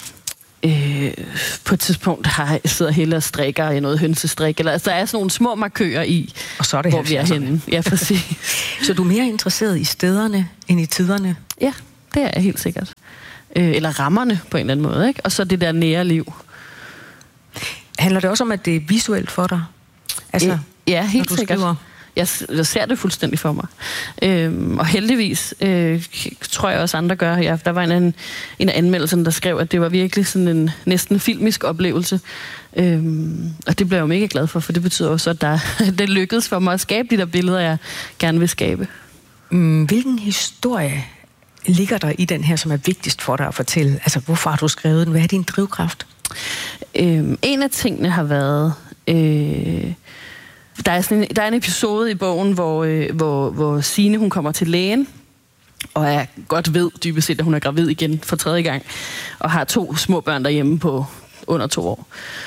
øh, på et tidspunkt har, sidder Helle og strikker i noget hønsestrik, eller altså, der er sådan nogle små markører i, og så er det hvor vi er henne. Ja, præcis. Så du er mere interesseret i stederne end i tiderne? Ja, det er jeg helt sikkert. Øh, eller rammerne på en eller anden måde, ikke? Og så det der nære liv. Handler det også om, at det er visuelt for dig? Altså, ja, helt du sikkert. Skriver... Jeg, jeg ser det fuldstændig for mig. Øhm, og heldigvis, øh, tror jeg også andre gør. Ja, der var en, en, en af anmeldelserne, der skrev, at det var virkelig sådan en næsten filmisk oplevelse. Øhm, og det blev jeg jo mega glad for, for det betyder også, at der, det lykkedes for mig at skabe de der billeder, jeg gerne vil skabe. Mm, hvilken historie ligger der i den her, som er vigtigst for dig at fortælle? Altså, hvorfor har du skrevet den? Hvad er din drivkraft? Øhm, en af tingene har været... Øh, Der er, sådan en, der er en episode i bogen, hvor, øh, hvor, hvor Signe, hun kommer til lægen, og er godt ved dybest set, at hun er gravid igen for tredje gang, og har to små børn derhjemme på under to år.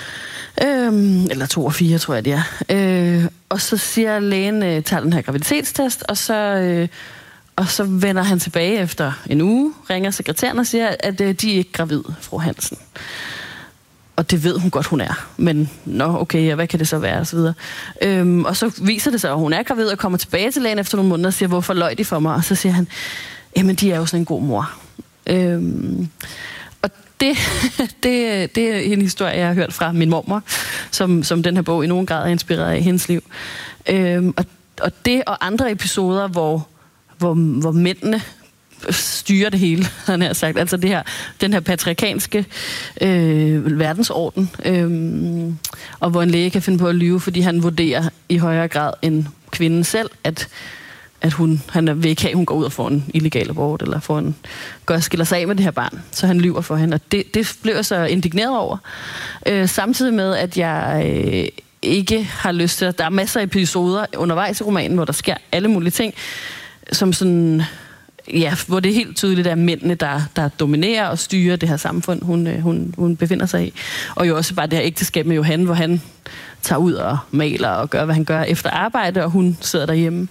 Øhm, eller to og fire, tror jeg, det er. Øh, og så siger lægen, øh, tager den her graviditetstest, og så, øh, og så vender han tilbage efter en uge, ringer sekretæren og siger, at øh, de er ikke gravid, fru Hansen. Og det ved hun godt, hun er. Men, nå, okay, ja, hvad kan det så være? Og så videre. Øhm, og så viser det sig, at hun er gravid og kommer tilbage til lægen efter nogle måneder og siger, hvorfor løj de for mig? Og så siger han, jamen, de er jo sådan en god mor. Øhm, og det, det, det er en historie, jeg har hørt fra min mormor, som, som den her bog i nogen grad er inspireret af hendes liv. Øhm, og, og det og andre episoder, hvor, hvor, hvor mændene styrer det hele, han har sagt. Altså det her, den her patriarkanske øh, verdensorden, øh, og hvor en læge kan finde på at lyve, fordi han vurderer i højere grad end kvinden selv, at, at hun, han vil ikke have, hun går ud og får en illegal abort, eller får en, gør, skiller sig af med det her barn. Så han lyver for hende, og det, det blev jeg så indigneret over. Øh, samtidig med, at jeg øh, ikke har lyst til, at der er masser af episoder undervejs i romanen, hvor der sker alle mulige ting, som sådan... Ja, hvor det er helt tydeligt, at mændene, der, der dominerer og styrer det her samfund, hun, hun, hun befinder sig i. Og jo også bare det her ægteskab med Johan, hvor han tager ud og maler og gør, hvad han gør efter arbejde, og hun sidder derhjemme.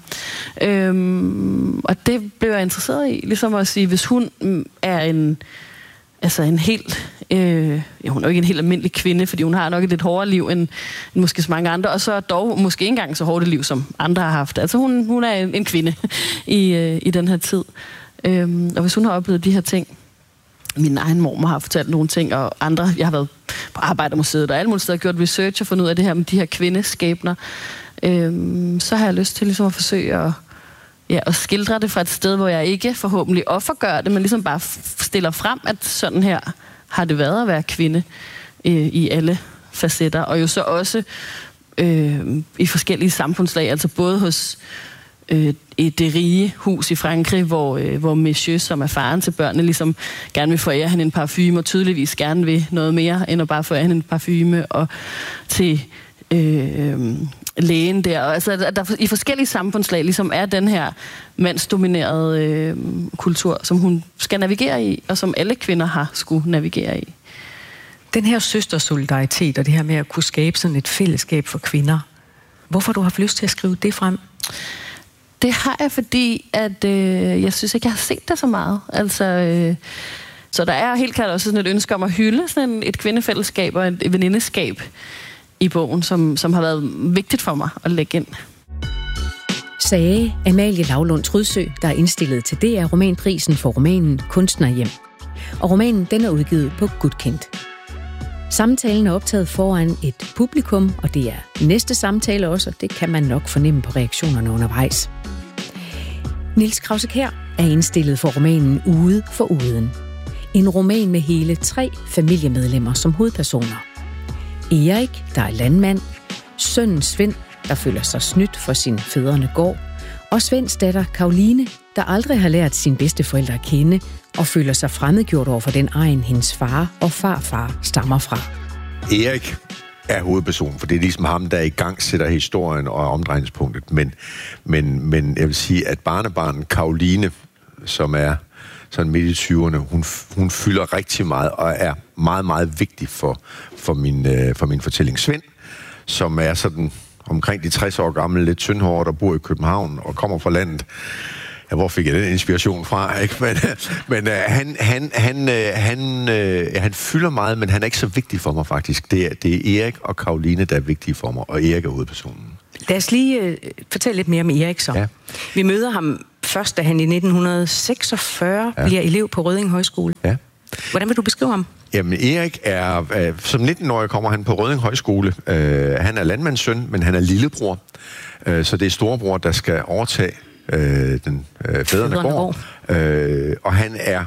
Øhm, og det blev jeg interesseret i, ligesom at sige, hvis hun er en, altså en helt... Øh, ja, hun er jo ikke en helt almindelig kvinde, fordi hun har nok et lidt hårdere liv end, end måske så mange andre, og så dog måske ikke engang så hårdt et liv, som andre har haft. Altså hun, hun er en, en kvinde i, øh, i den her tid. Øhm, og hvis hun har oplevet de her ting, min egen mormor har fortalt nogle ting, og andre, jeg har været på Arbejdermuseet og alle mulige steder, gjort research og fundet ud af det her med de her kvindeskæbner, øhm, så har jeg lyst til ligesom at forsøge at Ja, og skildre det fra et sted, hvor jeg ikke forhåbentlig offergør det, men ligesom bare stiller frem, at sådan her har det været at være kvinde øh, i alle facetter. Og jo så også øh, i forskellige samfundslag, altså både hos øh, det rige hus i Frankrig, hvor, øh, hvor Monsieur, som er faren til børnene, ligesom gerne vil forære hende en parfume, og tydeligvis gerne vil noget mere, end at bare forære hende en parfume, og til... Øh, lægen der, og altså at der i forskellige samfundslag ligesom er den her mandsdominerede øh, kultur, som hun skal navigere i, og som alle kvinder har skulle navigere i. Den her søstersolidaritet og det her med at kunne skabe sådan et fællesskab for kvinder, hvorfor du har haft lyst til at skrive det frem? Det har jeg, fordi at øh, jeg synes ikke, jeg har set det så meget. Altså, øh, så der er helt klart også sådan et ønske om at hylde sådan et kvindefællesskab og et venindeskab i bogen, som, som har været vigtigt for mig at lægge ind. Sagde Amalie Lavlund Trydsø, der er indstillet til D R Romanprisen for romanen Kunstnerhjem. Og romanen den er udgivet på Gudkendt. Samtalen er optaget foran et publikum, og det er næste samtale også, og det kan man nok fornemme på reaktionerne undervejs. Niels Krause-Kjær er indstillet for romanen Ude for Uden. En roman med hele tre familiemedlemmer som hovedpersoner. Erik, der er landmand, sønnen Svend, der føler sig snydt for sin fædrene gård, og Svends datter Karoline, der aldrig har lært sine bedsteforældre at kende, og føler sig fremmedgjort over for den egen, hendes far og farfar stammer fra. Erik er hovedpersonen, for det er ligesom ham, der i gang sætter historien og omdrejningspunktet, men, men, men jeg vil sige, at barnebarnen Karoline, som er sådan midt i tyverne, hun, hun fylder rigtig meget og er meget, meget vigtig for, for, min, øh, for min fortælling. Svend, som er sådan omkring de tres år gamle, lidt tyndhårdt, der bor i København og kommer fra landet. Ja, hvor fik jeg den inspiration fra, ikke? Men, men uh, han, han, han, uh, han, uh, han fylder meget, men han er ikke så vigtig for mig faktisk. Det er, det er Erik og Caroline, der er vigtige for mig, og Erik er hovedpersonen. Lad os lige uh, fortælle lidt mere om Erik så. Ja. Vi møder ham først, da han i nitten seksogfyrre ja. bliver elev på Rødding Højskole. Ja. Hvordan vil du beskrive ham? Jamen, Erik er... Uh, som nitten-årig kommer han på Rødding Højskole. Uh, han er landmandssøn, men han er lillebror. Uh, så det er storebror, der skal overtage Øh, den øh, fædrene går, øh, og han er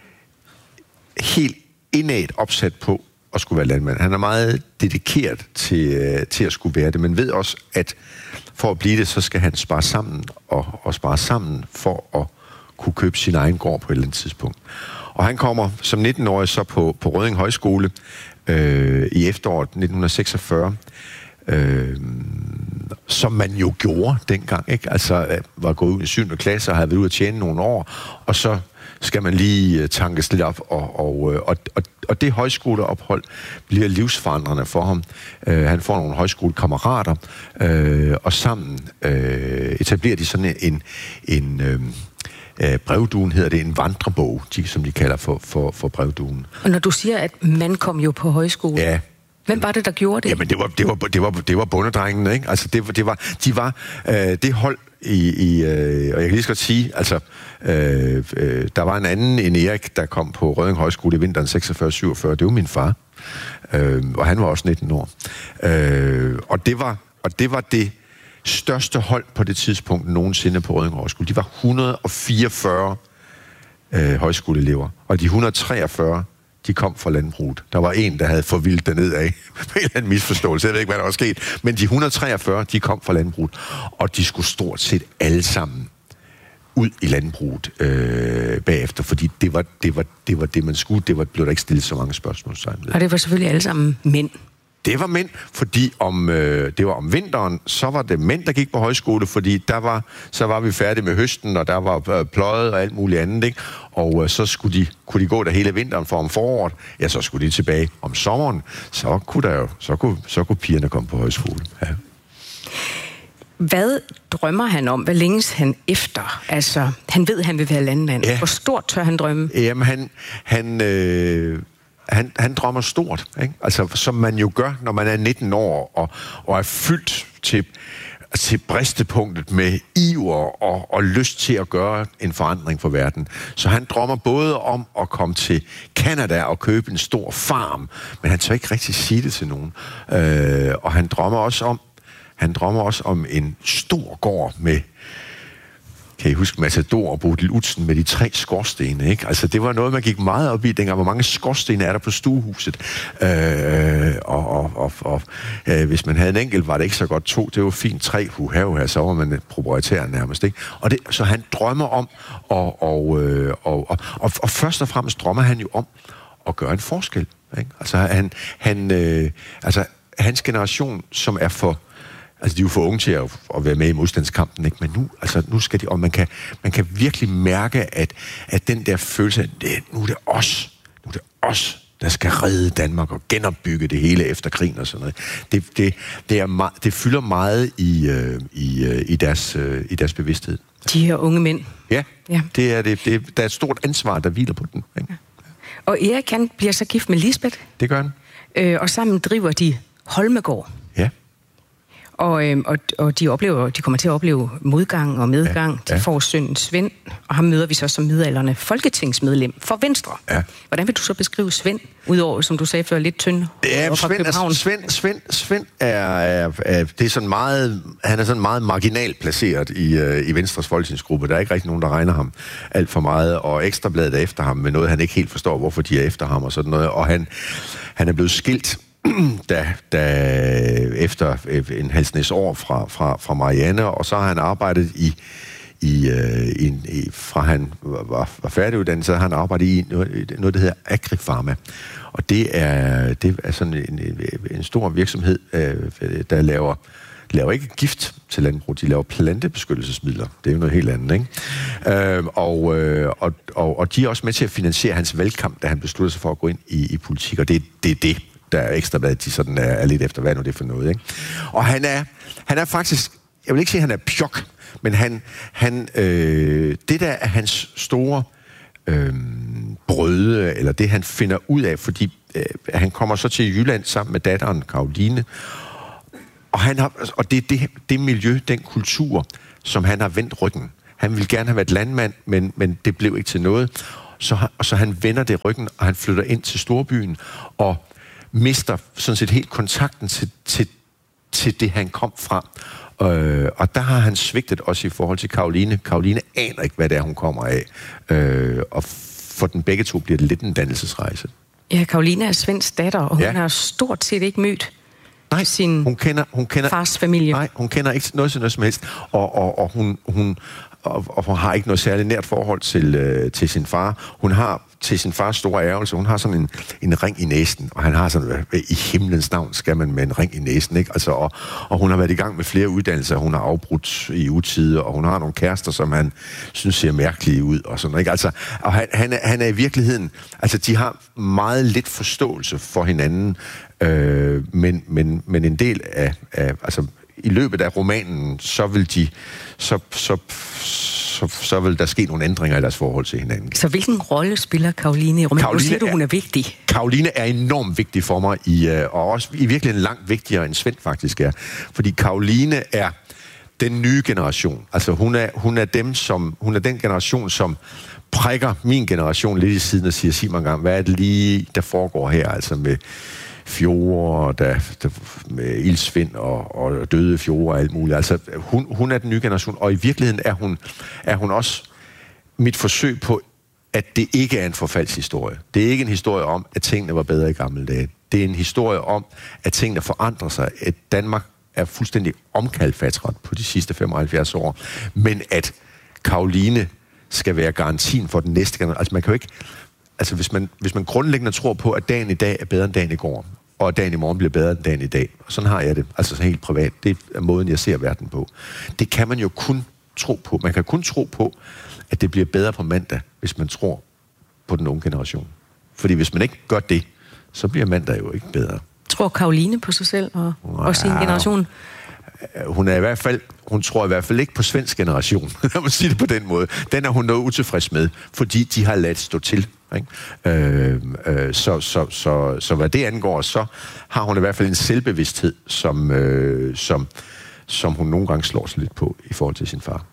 helt indad opsat på at skulle være landmand. Han er meget dedikeret til, øh, til at skulle være det, men ved også, at for at blive det, så skal han spare sammen og, og spare sammen for at kunne købe sin egen gård på et eller andet tidspunkt. Og han kommer som nitten-årig så på, på Rødding Højskole øh, i efteråret nitten seksogfyrre, Øh, som man jo gjorde dengang, ikke? Altså, var gået ud i syvende klasse og havde været ude at tjene nogle år, og så skal man lige tankes lidt op, og, og, og, og, og det højskoleophold bliver livsforandrende for ham. Øh, han får nogle højskolekammerater, øh, og sammen øh, etablerer de sådan en, en øh, øh, brevduen, hedder det, en vandrebog, de, som de kalder for, for, for brevduen. Og når du siger, at man kom jo på højskole... Ja. Hvem var det, der gjorde det? Jamen, det var, det var, det var, det var bondedrengene, ikke? Altså, det, det var, de var øh, det hold i, i øh, og jeg kan lige så godt sige, altså, øh, øh, der var en anden end Erik, der kom på Rødding Højskole i vinteren seksogfyrre syvogfyrre. Det var min far, øh, og han var også nitten år. Øh, og, det var, og det var det største hold på det tidspunkt nogensinde på Rødding Højskole. De var et hundrede og fireogfyrre øh, højskoleelever, og de et hundrede og treogfyrre de kom fra landbruget. Der var en, der havde forvildt derned af med en eller anden misforståelse. Jeg ved ikke, hvad der var sket. Men de et hundrede og treogfyrre, de kom fra landbruget. Og de skulle stort set alle sammen ud i landbruget øh, bagefter, fordi det var det, var, det var det, man skulle. Det var, blev der ikke stillet så mange spørgsmål. Og det var selvfølgelig alle sammen mænd. Det var mænd, fordi om, øh, det var om vinteren, så var det mænd, der gik på højskole, fordi der var, så var vi færdige med høsten, og der var øh, pløjet og alt muligt andet, ikke? Og øh, så skulle de, kunne de gå der hele vinteren, for om foråret, ja, så skulle de tilbage om sommeren, så kunne, der jo, så kunne, så kunne pigerne komme på højskole. Ja. Hvad drømmer han om? Hvad længes han efter? Altså, han ved, han vil være landmand. Ja. Hvor stort tør han drømme? Jamen, han... han øh Han, han drømmer stort, ikke? Altså, som man jo gør, når man er nitten år og, og er fyldt til, til bristepunktet med iver og, og lyst til at gøre en forandring for verden. Så han drømmer både om at komme til Canada og købe en stor farm, men han tør ikke rigtig sige det til nogen. Øh, og han drømmer også om, han drømmer også om en stor gård med... Kan I huske Matador og Bodil Utzen med de tre skorstene, ikke? Altså, det var noget, man gik meget op i dengang. Hvor mange skorstene er der på stuehuset? Øh, og og, og, og øh, hvis man havde en enkelt, var det ikke så godt to. Det var fint tre. Huhav her, så var man proprietær nærmest, ikke? Og det, så han drømmer om, og, og, øh, og, og, og, og først og fremmest drømmer han jo om at gøre en forskel, ikke? Altså, han, han, øh, altså, hans generation, som er for... Altså, de er jo for unge til at, at være med i modstandskampen, ikke? Men nu, altså, nu skal de... Og man kan, man kan virkelig mærke, at, at den der følelse af, det, nu er det os, nu er det os, der skal redde Danmark og genopbygge det hele efter krigen og sådan noget. Det, det, det, er meget, det fylder meget i, øh, i, øh, i, deres, øh, i deres bevidsthed. De her unge mænd. Ja, ja. Det er det, det, der er et stort ansvar, der hviler på den. Ikke? Ja. Og Erik, han bliver så gift med Lisbeth. Det gør han. Øh, og sammen driver de Holmegård. Ja. Og, øh, og, og de, oplever, de kommer til at opleve modgang og medgang. Ja, ja. De får sønnen Svend, og ham møder vi så som midaldrende folketingsmedlem for Venstre. Ja. Hvordan vil du så beskrive Svend, udover, som du sagde før, lidt tynd ja, fra Svend, København? Altså, Svend, Svend, Svend er, er, er, det er sådan meget, han er sådan meget marginalt placeret i, uh, i Venstres folketingsgruppe. Der er ikke rigtig nogen, der regner ham alt for meget, og Ekstrabladet er efter ham med noget, han ikke helt forstår, hvorfor de er efter ham og sådan noget. Og han, han er blevet skilt Da, da efter en halvsnæs år fra, fra, fra Marianne, og så har han arbejdet i, i, i, i fra han var, var færdiguddannet, så har han arbejdet i noget, noget der hedder Agrifarma. Og det er, det er sådan en, en stor virksomhed, der laver, laver ikke gift til landbrug, de laver plantebeskyttelsesmidler. Det er jo noget helt andet, ikke? Øh, og, og, og, og de er også med til at finansiere hans valgkamp, da han besluttede sig for at gå ind i, i politik, og det, det er det, der er ekstra, hvad de sådan er, er lidt efter, hvad nu det er for noget, ikke? Og han er, han er faktisk, jeg vil ikke sige, at han er pjok, men han, han øh, det der er hans store øh, brøde, eller det han finder ud af, fordi øh, han kommer så til Jylland sammen med datteren Caroline, og, han har, og det er det, det miljø, den kultur, som han har vendt ryggen. Han ville gerne have været landmand, men, men det blev ikke til noget. Så, og så han vender det ryggen, og han flytter ind til storbyen, og mister sådan set helt kontakten til, til, til det, han kom fra. Øh, og der har han svigtet også i forhold til Caroline. Caroline aner ikke, hvad det er, hun kommer af. Øh, og for den begge to bliver det lidt en dannelsesrejse. Ja, Caroline er Svends datter, og hun ja. har stort set ikke mødt nej, sin hun kender, hun kender, fars familie. Nej, hun kender ikke noget til noget som helst. Og, og, og hun... hun Og, og hun har ikke noget særligt nært forhold til, øh, til sin far. Hun har til sin fars store ærgelse, hun har sådan en, en ring i næsen, og han har sådan, i himlens navn skal man med en ring i næsen, ikke? Altså, og, og hun har været i gang med flere uddannelser, hun har afbrudt i utide, og hun har nogle kærester, som han synes ser mærkelige ud, og sådan noget, ikke? Altså, og han, han, er, han er i virkeligheden, altså de har meget lidt forståelse for hinanden, øh, men, men, men en del af, af altså, i løbet af romanen, så vil de, så, så, så, så vil der ske nogle ændringer i deres forhold til hinanden. Så hvilken rolle spiller Caroline i romanen? Caroline siger du, er, hun er vigtig. Caroline er enormt vigtig for mig, i, og også i virkeligheden langt vigtigere end Svend faktisk er. Fordi Caroline er den nye generation. Altså hun er, hun er dem, som, hun er den generation, som prikker min generation lidt i siden og siger, sig mig engang, hvad er det lige, der foregår her, altså med fjorde, der, der, med ildsvind og, og døde fjorde og alt muligt. Altså, hun, hun er den nye generation, og i virkeligheden er hun, er hun også mit forsøg på, at det ikke er en forfaldshistorie. Det er ikke en historie om, at tingene var bedre i gamle dage. Det er en historie om, at tingene forandrer sig. At Danmark er fuldstændig omkalfatret på de sidste femoghalvfjerds år, men at Caroline skal være garantien for den næste generation. Altså, man kan jo ikke... Altså, hvis man, hvis man grundlæggende tror på, at dagen i dag er bedre end dagen i går, og at dagen i morgen bliver bedre end dagen i dag, sådan har jeg det, altså så helt privat, det er måden, jeg ser verden på. Det kan man jo kun tro på. Man kan kun tro på, at det bliver bedre på mandag, hvis man tror på den unge generation. Fordi hvis man ikke gør det, så bliver mandag jo ikke bedre. Tror Caroline på sig selv og, ja, og sin generation? Hun er i hvert fald, hun tror i hvert fald ikke på svensk generation, lad mig sige det på den måde. Den er hun noget utilfreds med, fordi de har ladt stå til. Ikke? Øh, øh, så, så, så, så hvad det angår, så har hun i hvert fald en selvbevidsthed, som, øh, som, som hun nogle gange slår sig lidt på i forhold til sin far.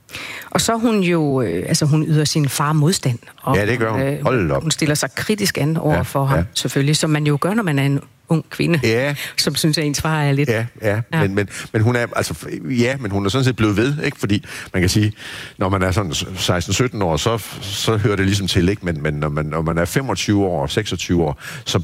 Og så hun jo, øh, altså hun yder sin far modstand. Og ja, det gør hun. Øh, Hold op. Hun stiller sig kritisk an over ja, for ham, ja. selvfølgelig, som man jo gør, når man er en ung kvinde, ja. som synes, at ens far er lidt... Ja, ja. ja. Men, men, men hun er, altså, ja, men hun er sådan set blevet ved, ikke? Fordi man kan sige, når man er sådan seksten sytten år, så, så hører det ligesom til, ikke? Men, men når, man, når man er femogtyve år og seksogtyve år, så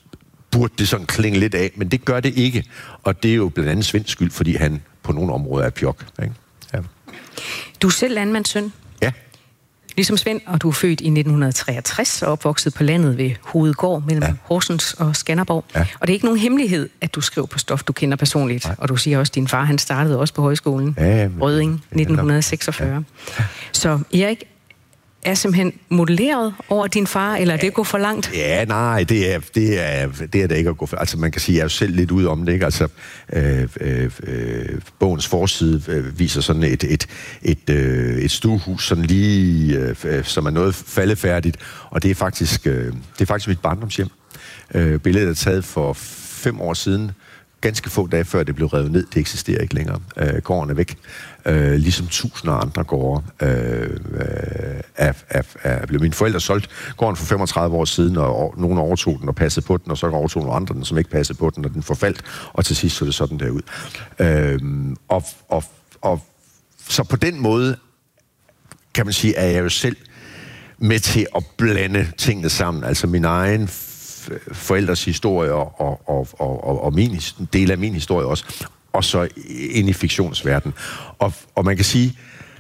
burde det sådan klinge lidt af, men det gør det ikke. Og det er jo blandt andet Svends skyld, fordi han på nogle områder er pjok, ikke? Ja. Du er selv landmandssøn. Ja. Ligesom Svend, og du er født i nitten treogtres og opvokset på landet ved Hovedgård mellem ja. Horsens og Skanderborg. Ja. Og det er ikke nogen hemmelighed, at du skriver på stof, du kender personligt. Nej. Og du siger også, at din far han startede også på højskolen. Ja, men, Rødding, nitten seksogfyrre. Ja. Så Erik er simpelthen modelleret over din far, eller er det går for langt? Ja, nej, det er det er det er det ikke at gå for. Altså man kan sige, jeg er jo selv lidt ude om det, ikke? Altså øh, øh, øh, bogens forside øh, viser sådan et et et øh, et stuehus sådan lige øh, som er noget faldefærdigt, og det er faktisk øh, det er faktisk mit barndomshjem. Øh, billedet er taget for fem år siden. Ganske få dage før det blev revet ned. Det eksisterer ikke længere. Øh, gården er væk. Øh, ligesom tusinder af andre gårde øh, er, er, er blevet. Mine forældre solgte gården for femogtredive år siden, og nogen overtog den og passede på den, og så overtog nogle andre den, som ikke passede på den, og den forfaldt, og til sidst så det sådan der ud. Øh, og, og, og så på den måde, kan man sige, er jeg jo selv med til at blande tingene sammen. Altså min egen forældres historie og, og, og, og, og min del af min historie også, og så ind i fiktionsverdenen. Og, og man kan sige,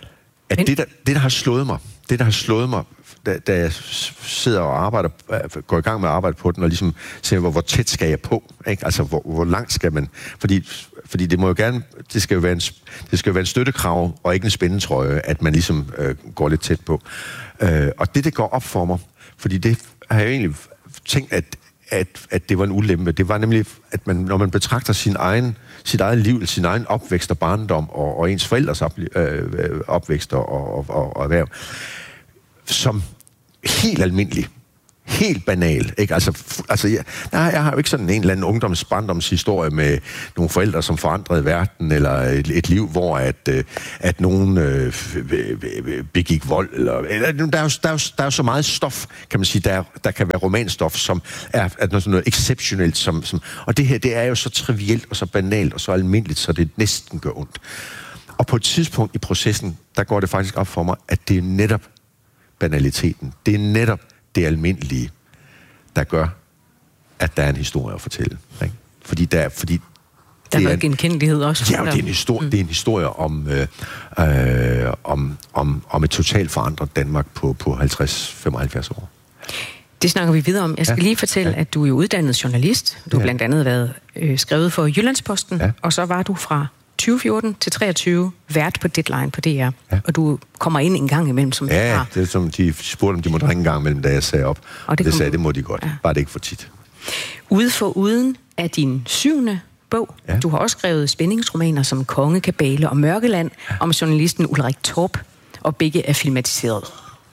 at det der, det, der har slået mig, det, der har slået mig, da, da jeg sidder og arbejder, går i gang med at arbejde på den, og ligesom ser, hvor, hvor tæt skal jeg på, ikke? Altså, hvor, hvor langt skal man, fordi, fordi det må jo gerne, det skal jo være en, det skal jo være en støttekrav, og ikke en spændetrøje, at man ligesom øh, går lidt tæt på. Øh, og det, det går op for mig, fordi det har jeg jo egentlig tænkt, at at, at det var en ulempe. Det var nemlig, at man, når man betragter sin egen, sit eget liv, sin egen opvækst og barndom, og, og ens forældres op, øh, opvækst og, og, og, og erhverv, som helt almindelig, helt banal, ikke? Altså, f- altså jeg, nej, jeg har jo ikke sådan en eller anden ungdoms- barndomshistorie med nogle forældre, som forandrede verden, eller et, et liv, hvor at, øh, at nogen øh, begik vold, eller, eller der, er jo, der, er jo, der er jo så meget stof, kan man sige, der, der kan være romanstof, som er, er noget, noget exceptionelt, som, som, og det her, det er jo så trivielt, og så banalt, og så almindeligt, så det næsten gør ondt. Og på et tidspunkt i processen, der går det faktisk op for mig, at det er netop banaliteten, det er netop det almindelige, der gør, at der er en historie at fortælle. Ikke? Fordi der, fordi der er noget genkendelighed også. Ja, det er en historie, mm. det er en historie om, øh, øh, om, om, om et totalt forandret Danmark på, på halvtreds til femoghalvfjerds år. Det snakker vi videre om. Jeg skal ja. lige fortælle, ja. at du er jo uddannet journalist. Du har ja. blandt andet været øh, skrevet for Jyllandsposten, ja. og så var du fra tyve fjorten til treogtyve vært på Deadline på D R. Ja. Og du kommer ind en gang imellem som Ja, har. Det er som de spurgte, om de måtte ringe en gang imellem, da jeg sagde op. Og det, det sagde, det må de godt. Ja. Bare det ikke for tit. Ude for uden er din syvende bog. Ja. Du har også skrevet spændingsromaner som Konge, Kabale og Mørkeland ja. om journalisten Ulrik Torp, og begge er filmatiseret.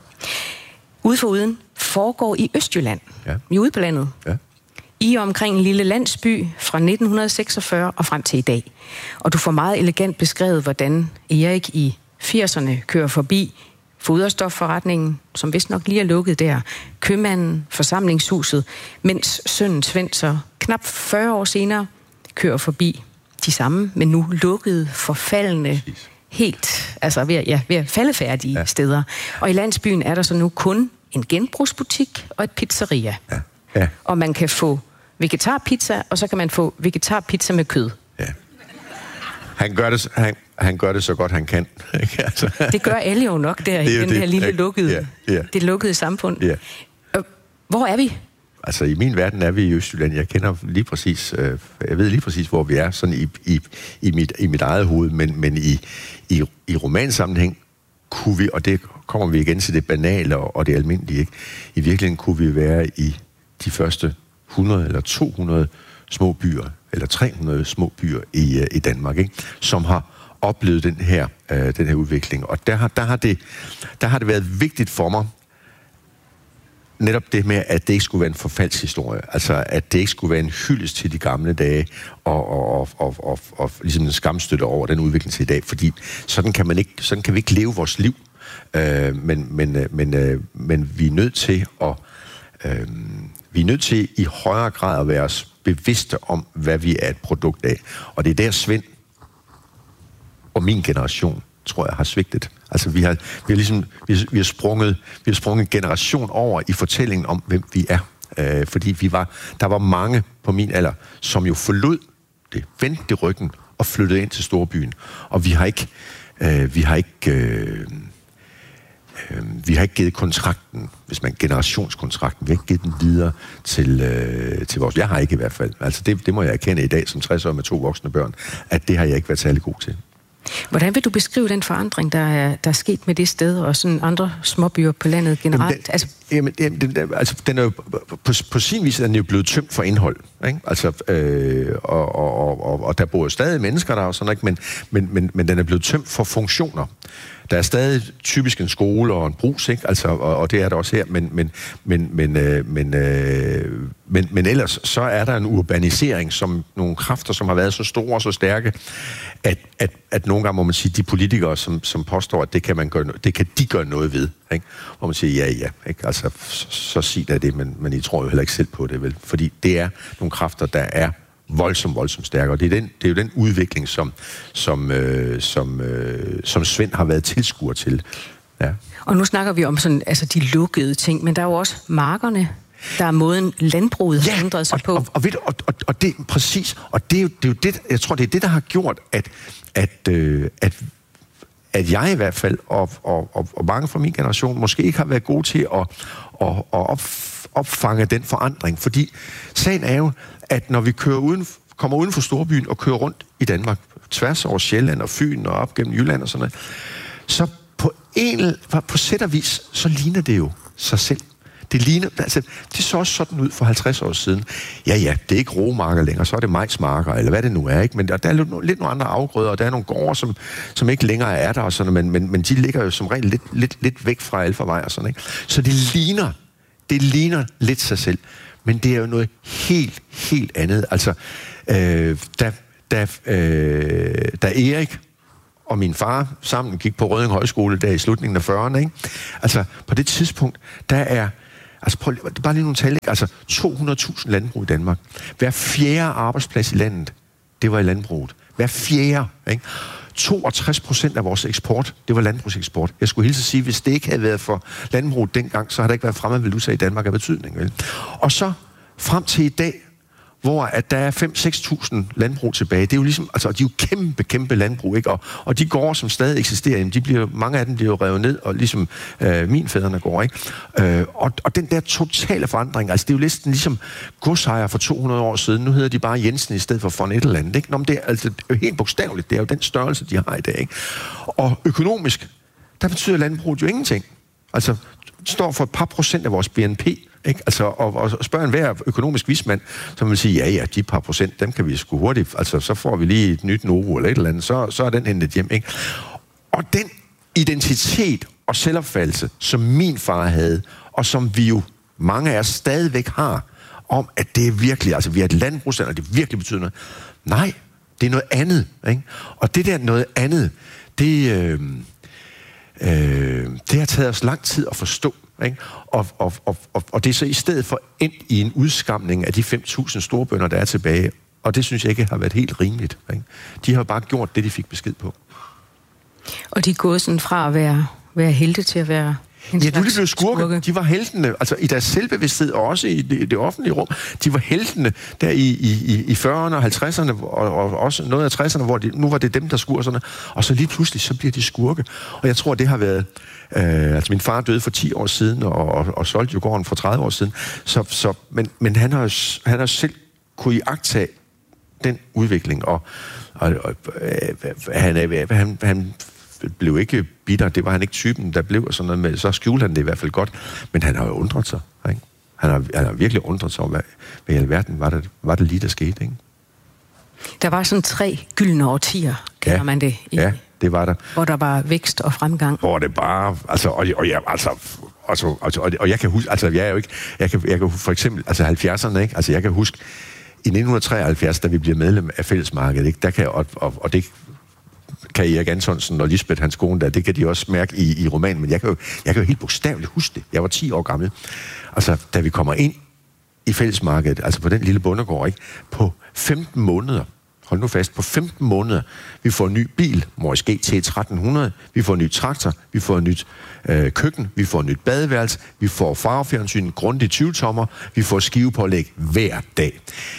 Ude for uden foregår i Østjylland. Ja. Vi er ude på landet. Ja. I omkring en lille landsby fra nitten seksogfyrre og frem til i dag. Og du får meget elegant beskrevet, hvordan Erik i firserne kører forbi foderstofforretningen, som vist nok lige er lukket der, købmanden, forsamlingshuset, mens sønnen Svend så knap fyrre år senere kører forbi de samme, men nu lukkede, forfaldende, helt, altså ved, ja, ved faldefærdige ja. steder. Og i landsbyen er der så nu kun en genbrugsbutik og et pizzeria. Ja. Ja. Og man kan få vegetarpizza, og så kan man få vegetarpizza med kød. Ja. Han gør det, han, han gør det så godt, han kan. altså. Det gør alle jo nok der i den det, her lille lukkede, ja, ja. det lukkede samfund. Ja. Hvor er vi? Altså, i min verden er vi i Østjylland. Jeg kender lige præcis, øh, jeg ved lige præcis, hvor vi er, sådan i, i, i, mit, i mit eget hoved, men, men i, i, i romansammenhæng kunne vi, og det kommer vi igen til det banale og, og det almindelige, ikke? I virkeligheden kunne vi være i de første hundrede eller to hundrede små byer, eller tre hundrede små byer i, i Danmark, ikke? Som har oplevet den her, øh, den her udvikling. Og der har, der, har det, der har det været vigtigt for mig, netop det med, at det ikke skulle være en forfaldshistorie. Altså, at det ikke skulle være en hyldest til de gamle dage, og, og, og, og, og, og ligesom en skamstøtte over den udvikling til i dag. Fordi sådan kan, man ikke, sådan kan vi ikke leve vores liv. Øh, men, men, men, øh, men vi er nødt til at øh, vi er nødt til i højere grad at være os bevidste om, hvad vi er et produkt af. Og det er der Svend og min generation, tror jeg, har svigtet. Altså, vi har, vi har ligesom, vi har, vi har sprunget, vi har sprunget en generation over i fortællingen om, hvem vi er. Øh, fordi vi var, der var mange på min alder, som jo forlod det, vendte det ryggen og flyttede ind til storbyen. Og vi har ikke, øh, vi har ikke, øh, øh, vi har ikke givet kontrakten, hvis man generationskontrakten, vi har ikke givet den videre til, øh, til vores. Jeg har ikke i hvert fald. Altså, det, det må jeg erkende i dag som tres år med to voksne børn, at det har jeg ikke været særlig god til. Hvordan vil du beskrive den forandring, der er, der er sket med det sted, og sådan andre småbyer på landet generelt? Jamen, den, altså, jamen, den, den, altså, den er jo, på, på sin vis er den jo blevet tømt for indhold, ikke? Altså, øh, og, og, og, og der bor jo stadig mennesker der, og sådan, ikke? Men, men, men, men den er blevet tømt for funktioner. Der er stadig typisk en skole og en brugs, ikke? Altså, og, og det er der også her, men, men, men, men, øh, men, øh, men, men ellers så er der en urbanisering, som nogle kræfter, som har været så store og så stærke, at, at, at nogle gange må man sige, de politikere, som, som påstår, at det kan, man gøre, det kan de gøre noget ved, ikke? Hvor man siger, ja, ja, ikke? Altså, så, så sig da det, men, men I tror jo heller ikke selv på det, vel? Fordi det er nogle kræfter, der er voldsomt, voldsomt stærkere. Det er, den, det er jo den udvikling, som, som, øh, som, øh, som Svend har været tilskuer til. Ja. Og nu snakker vi om sådan, altså de lukkede ting, men der er jo også markerne. Der er måden, landbruget har ja, ændret sig og, på. Og, og, og, og, og det er præcis, og det er, jo, det er jo det, jeg tror, det er det, der har gjort, at, at, øh, at, at jeg i hvert fald, og, og, og, og mange fra min generation, måske ikke har været gode til at, at, at op, opfange den forandring. Fordi sagen er jo, at når vi kører uden, kommer uden for storbyen og kører rundt i Danmark, tværs over Sjælland og Fyn og op gennem Jylland og sådan noget, så på en på sæt og vis, så ligner det jo sig selv. Det ligner, altså, det så også sådan ud for halvtreds år siden. Ja, ja, det er ikke roemarker længere, så er det majsmarker, eller hvad det nu er, ikke? Men der, der er lidt, lidt nogle andre afgrøder, og der er nogle gårde, som, som ikke længere er der, og sådan, men, men, men de ligger jo som regel lidt, lidt, lidt væk fra alfarvej og sådan, ikke? Så det ligner, det ligner lidt sig selv, men det er jo noget helt, helt andet. Altså, øh, da, da, øh, da Erik og min far sammen gik på Rødding Højskole der i slutningen af fyrrerne, ikke? Altså, på det tidspunkt, der er, altså prøv, det er bare lige nogle tal, ikke? Altså, to hundrede tusind landbrug i Danmark. Hver fjerde arbejdsplads i landet, det var i landbruget. Hver fjerde, ikke? toogtres procent af vores eksport, det var landbrugseksport. Jeg skulle hilse at sige, hvis det ikke havde været for landbruget dengang, så har der ikke været fremmed valuta i Danmark af betydning, vel? Og så frem til i dag, hvor at der er fem til seks tusind landbrug tilbage. Det er jo ligesom, altså, de er jo kæmpe, kæmpe landbrug, ikke? Og, og de gårde, som stadig eksisterer, jamen, de bliver, mange af dem bliver jo revet ned, og ligesom øh, min fædrene går, ikke? Øh, og, og den der totale forandring, altså det er jo næsten ligesom godsejer for to hundrede år siden. Nu hedder de bare Jensen i stedet for von et eller andet, ikke? Nå, men det er altså det er jo helt bogstaveligt. Det er jo den størrelse, de har i dag, ikke? Og økonomisk, der betyder landbruget jo ingenting. Altså, det står for et par procent af vores B N P, ikke? Altså, og, og spørger en hver økonomisk vismand, som vil sige, ja, ja, de par procent, dem kan vi sgu hurtigt, altså, så får vi lige et nyt Novo eller et eller andet, så, så er den hentet hjem, ikke? Og den identitet og selvopfattelse, som min far havde, og som vi jo, mange af os stadigvæk har, om at det er virkelig, altså vi er et landbrugsland, og det virkelig betyder noget. Nej, det er noget andet, ikke? Og det der noget andet, det, øh, øh, det har taget os lang tid at forstå. Ikke? Og, og, og, og, og det er så i stedet for endt i en udskamning af de fem tusind storbønder, der er tilbage. Og det synes jeg ikke har været helt rimeligt. Ikke? De har bare gjort det, de fik besked på. Og de er gået sådan fra at være, være helte til at være en ja, nu er de blevet skurke. skurke. De var heltene, altså i deres selvbevidsthed, og også i det, det offentlige rum. De var heltene der i, i, i fyrrerne og halvtredserne, og, og også noget af tresserne, hvor de, nu var det dem, der skurserne. Og så lige pludselig, så bliver de skurke. Og jeg tror, det har været... Øh, altså min far døde for ti år siden, og, og, og solgte jo gården for tredive år siden. Så, så, men men han, har, han har selv kunne iagttage den udvikling, og, og, og øh, han, han, han blev ikke bitter, det var han ikke typen, der blev sådan noget med, så skjulte han det i hvert fald godt, men han har jo undret sig, ikke? Han har, han har virkelig undret sig om, hvad, hvad i alverden var det, var det lige, der skete, ikke? Der var sådan tre gyldne årtier, kalder ja, man det. I, ja, det var der. Hvor der var vækst og fremgang. Hvor det bare, altså, og, og ja, altså, altså, altså og, og jeg kan huske, altså, jeg er jo ikke, jeg kan, jeg kan for eksempel, altså halvfjerdserne, ikke? Altså, jeg kan huske, i nitten treoghalvfjerds, da vi bliver medlem af Fællesmarkedet, ikke? Der kan, og, og, og det kan Erik Antonsen og Lisbeth, hans kone der, det kan de også mærke i, i romanen, men jeg kan, jo, jeg kan jo helt bogstaveligt huske det. Jeg var ti år gammel. Altså, da vi kommer ind i Fællesmarkedet, altså på den lille bondegård, ikke? På femten måneder, hold nu fast, på femten måneder, vi får en ny bil, Morris G T tretten hundrede, vi får en ny traktor, vi får et nyt øh, køkken, vi får et nyt badeværelse, vi får farvefjernsyn, grundigt tyve tommer, vi får skivepålæg hver dag.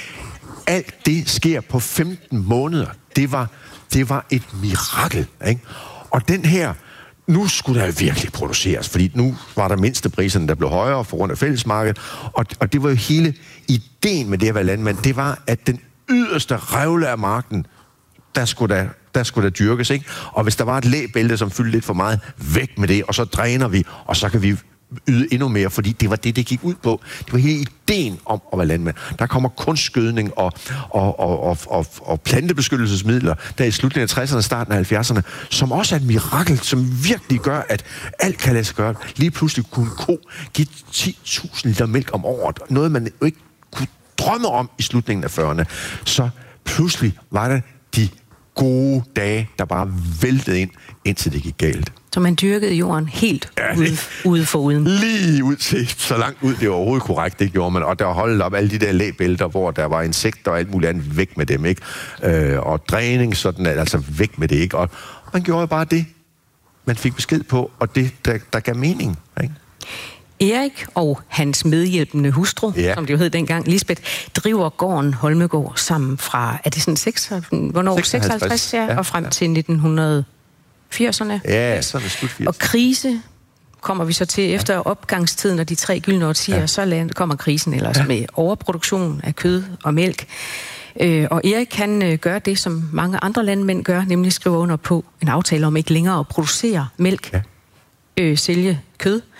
Alt det sker på femten måneder. Det var, det var et mirakel, ikke? Og den her, nu skulle der virkelig produceres, fordi nu var der mindstepriserne, der blev højere for grund af Fællesmarkedet, og, og det var jo hele ideen med det at være landmand, det var, at den yderste revle af marken, der skulle der, der skulle der dyrkes, ikke? Og hvis der var et læbælte, som fyldte lidt for meget, væk med det, og så dræner vi, og så kan vi yde endnu mere, fordi det var det, det gik ud på. Det var hele ideen om at være landmand. Der kommer kunstgødning og, og, og, og, og, og plantebeskyttelsesmidler, der i slutningen af tresserne og starten af halvfjerdserne, som også er et mirakel, som virkelig gør, at alt kan lade sig gøre. Lige pludselig kunne en ko give ti tusind liter mælk om året. Noget, man jo ikke kunne drømme om i slutningen af fyrrerne. Så pludselig var det de gode dage, der bare væltede ind, indtil det gik galt. Så man dyrkede jorden helt ja, ude, ude for uden. Lige ud til, så langt ud, det var overhovedet korrekt, det gjorde man. Og der holdt op alle de der læbælter, hvor der var insekter og alt muligt andet, væk med dem, ikke? Øh, og dræning, sådan, altså væk med det, ikke? Og man gjorde bare det, man fik besked på, og det, der, der gav mening, ikke? Erik og hans medhjælpende hustru, ja. som det jo hed dengang, Lisbeth, driver gården Holmegård sammen fra, er det sådan seks, hvornår? seksoghalvtreds, ja, ja, og frem ja. til nitten firserne. Ja, sådan er slut firs. Og krise kommer vi så til efter ja. opgangstiden og de tre gyldne årtier, ja. så kommer krisen ellers ja. med overproduktion af kød og mælk. Øh, og Erik kan øh, gøre det, som mange andre landmænd gør, nemlig skrive under på en aftale om ikke længere at producere mælk, ja. øh, sælge kød.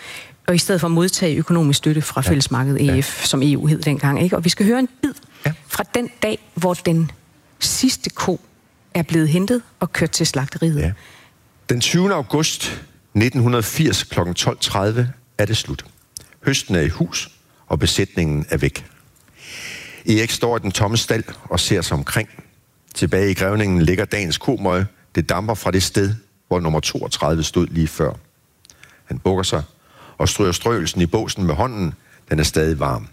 og i stedet for at modtage økonomisk støtte fra ja. Fællesmarkedet E F, ja. som E U hed dengang. Ikke? Og vi skal høre en bid ja. fra den dag, hvor den sidste ko er blevet hentet og kørt til slagteriet. Ja. Den tyvende august nitten firs kl. tolv tredive er det slut. Høsten er i hus, og besætningen er væk. Erik står i den tomme stald og ser sig omkring. Tilbage i grævningen ligger dagens komøje. Det damper fra det sted, hvor nummer toogtredive stod lige før. Han bukker sig og stryger strøgelsen i båsen med hånden. Den er stadig varm.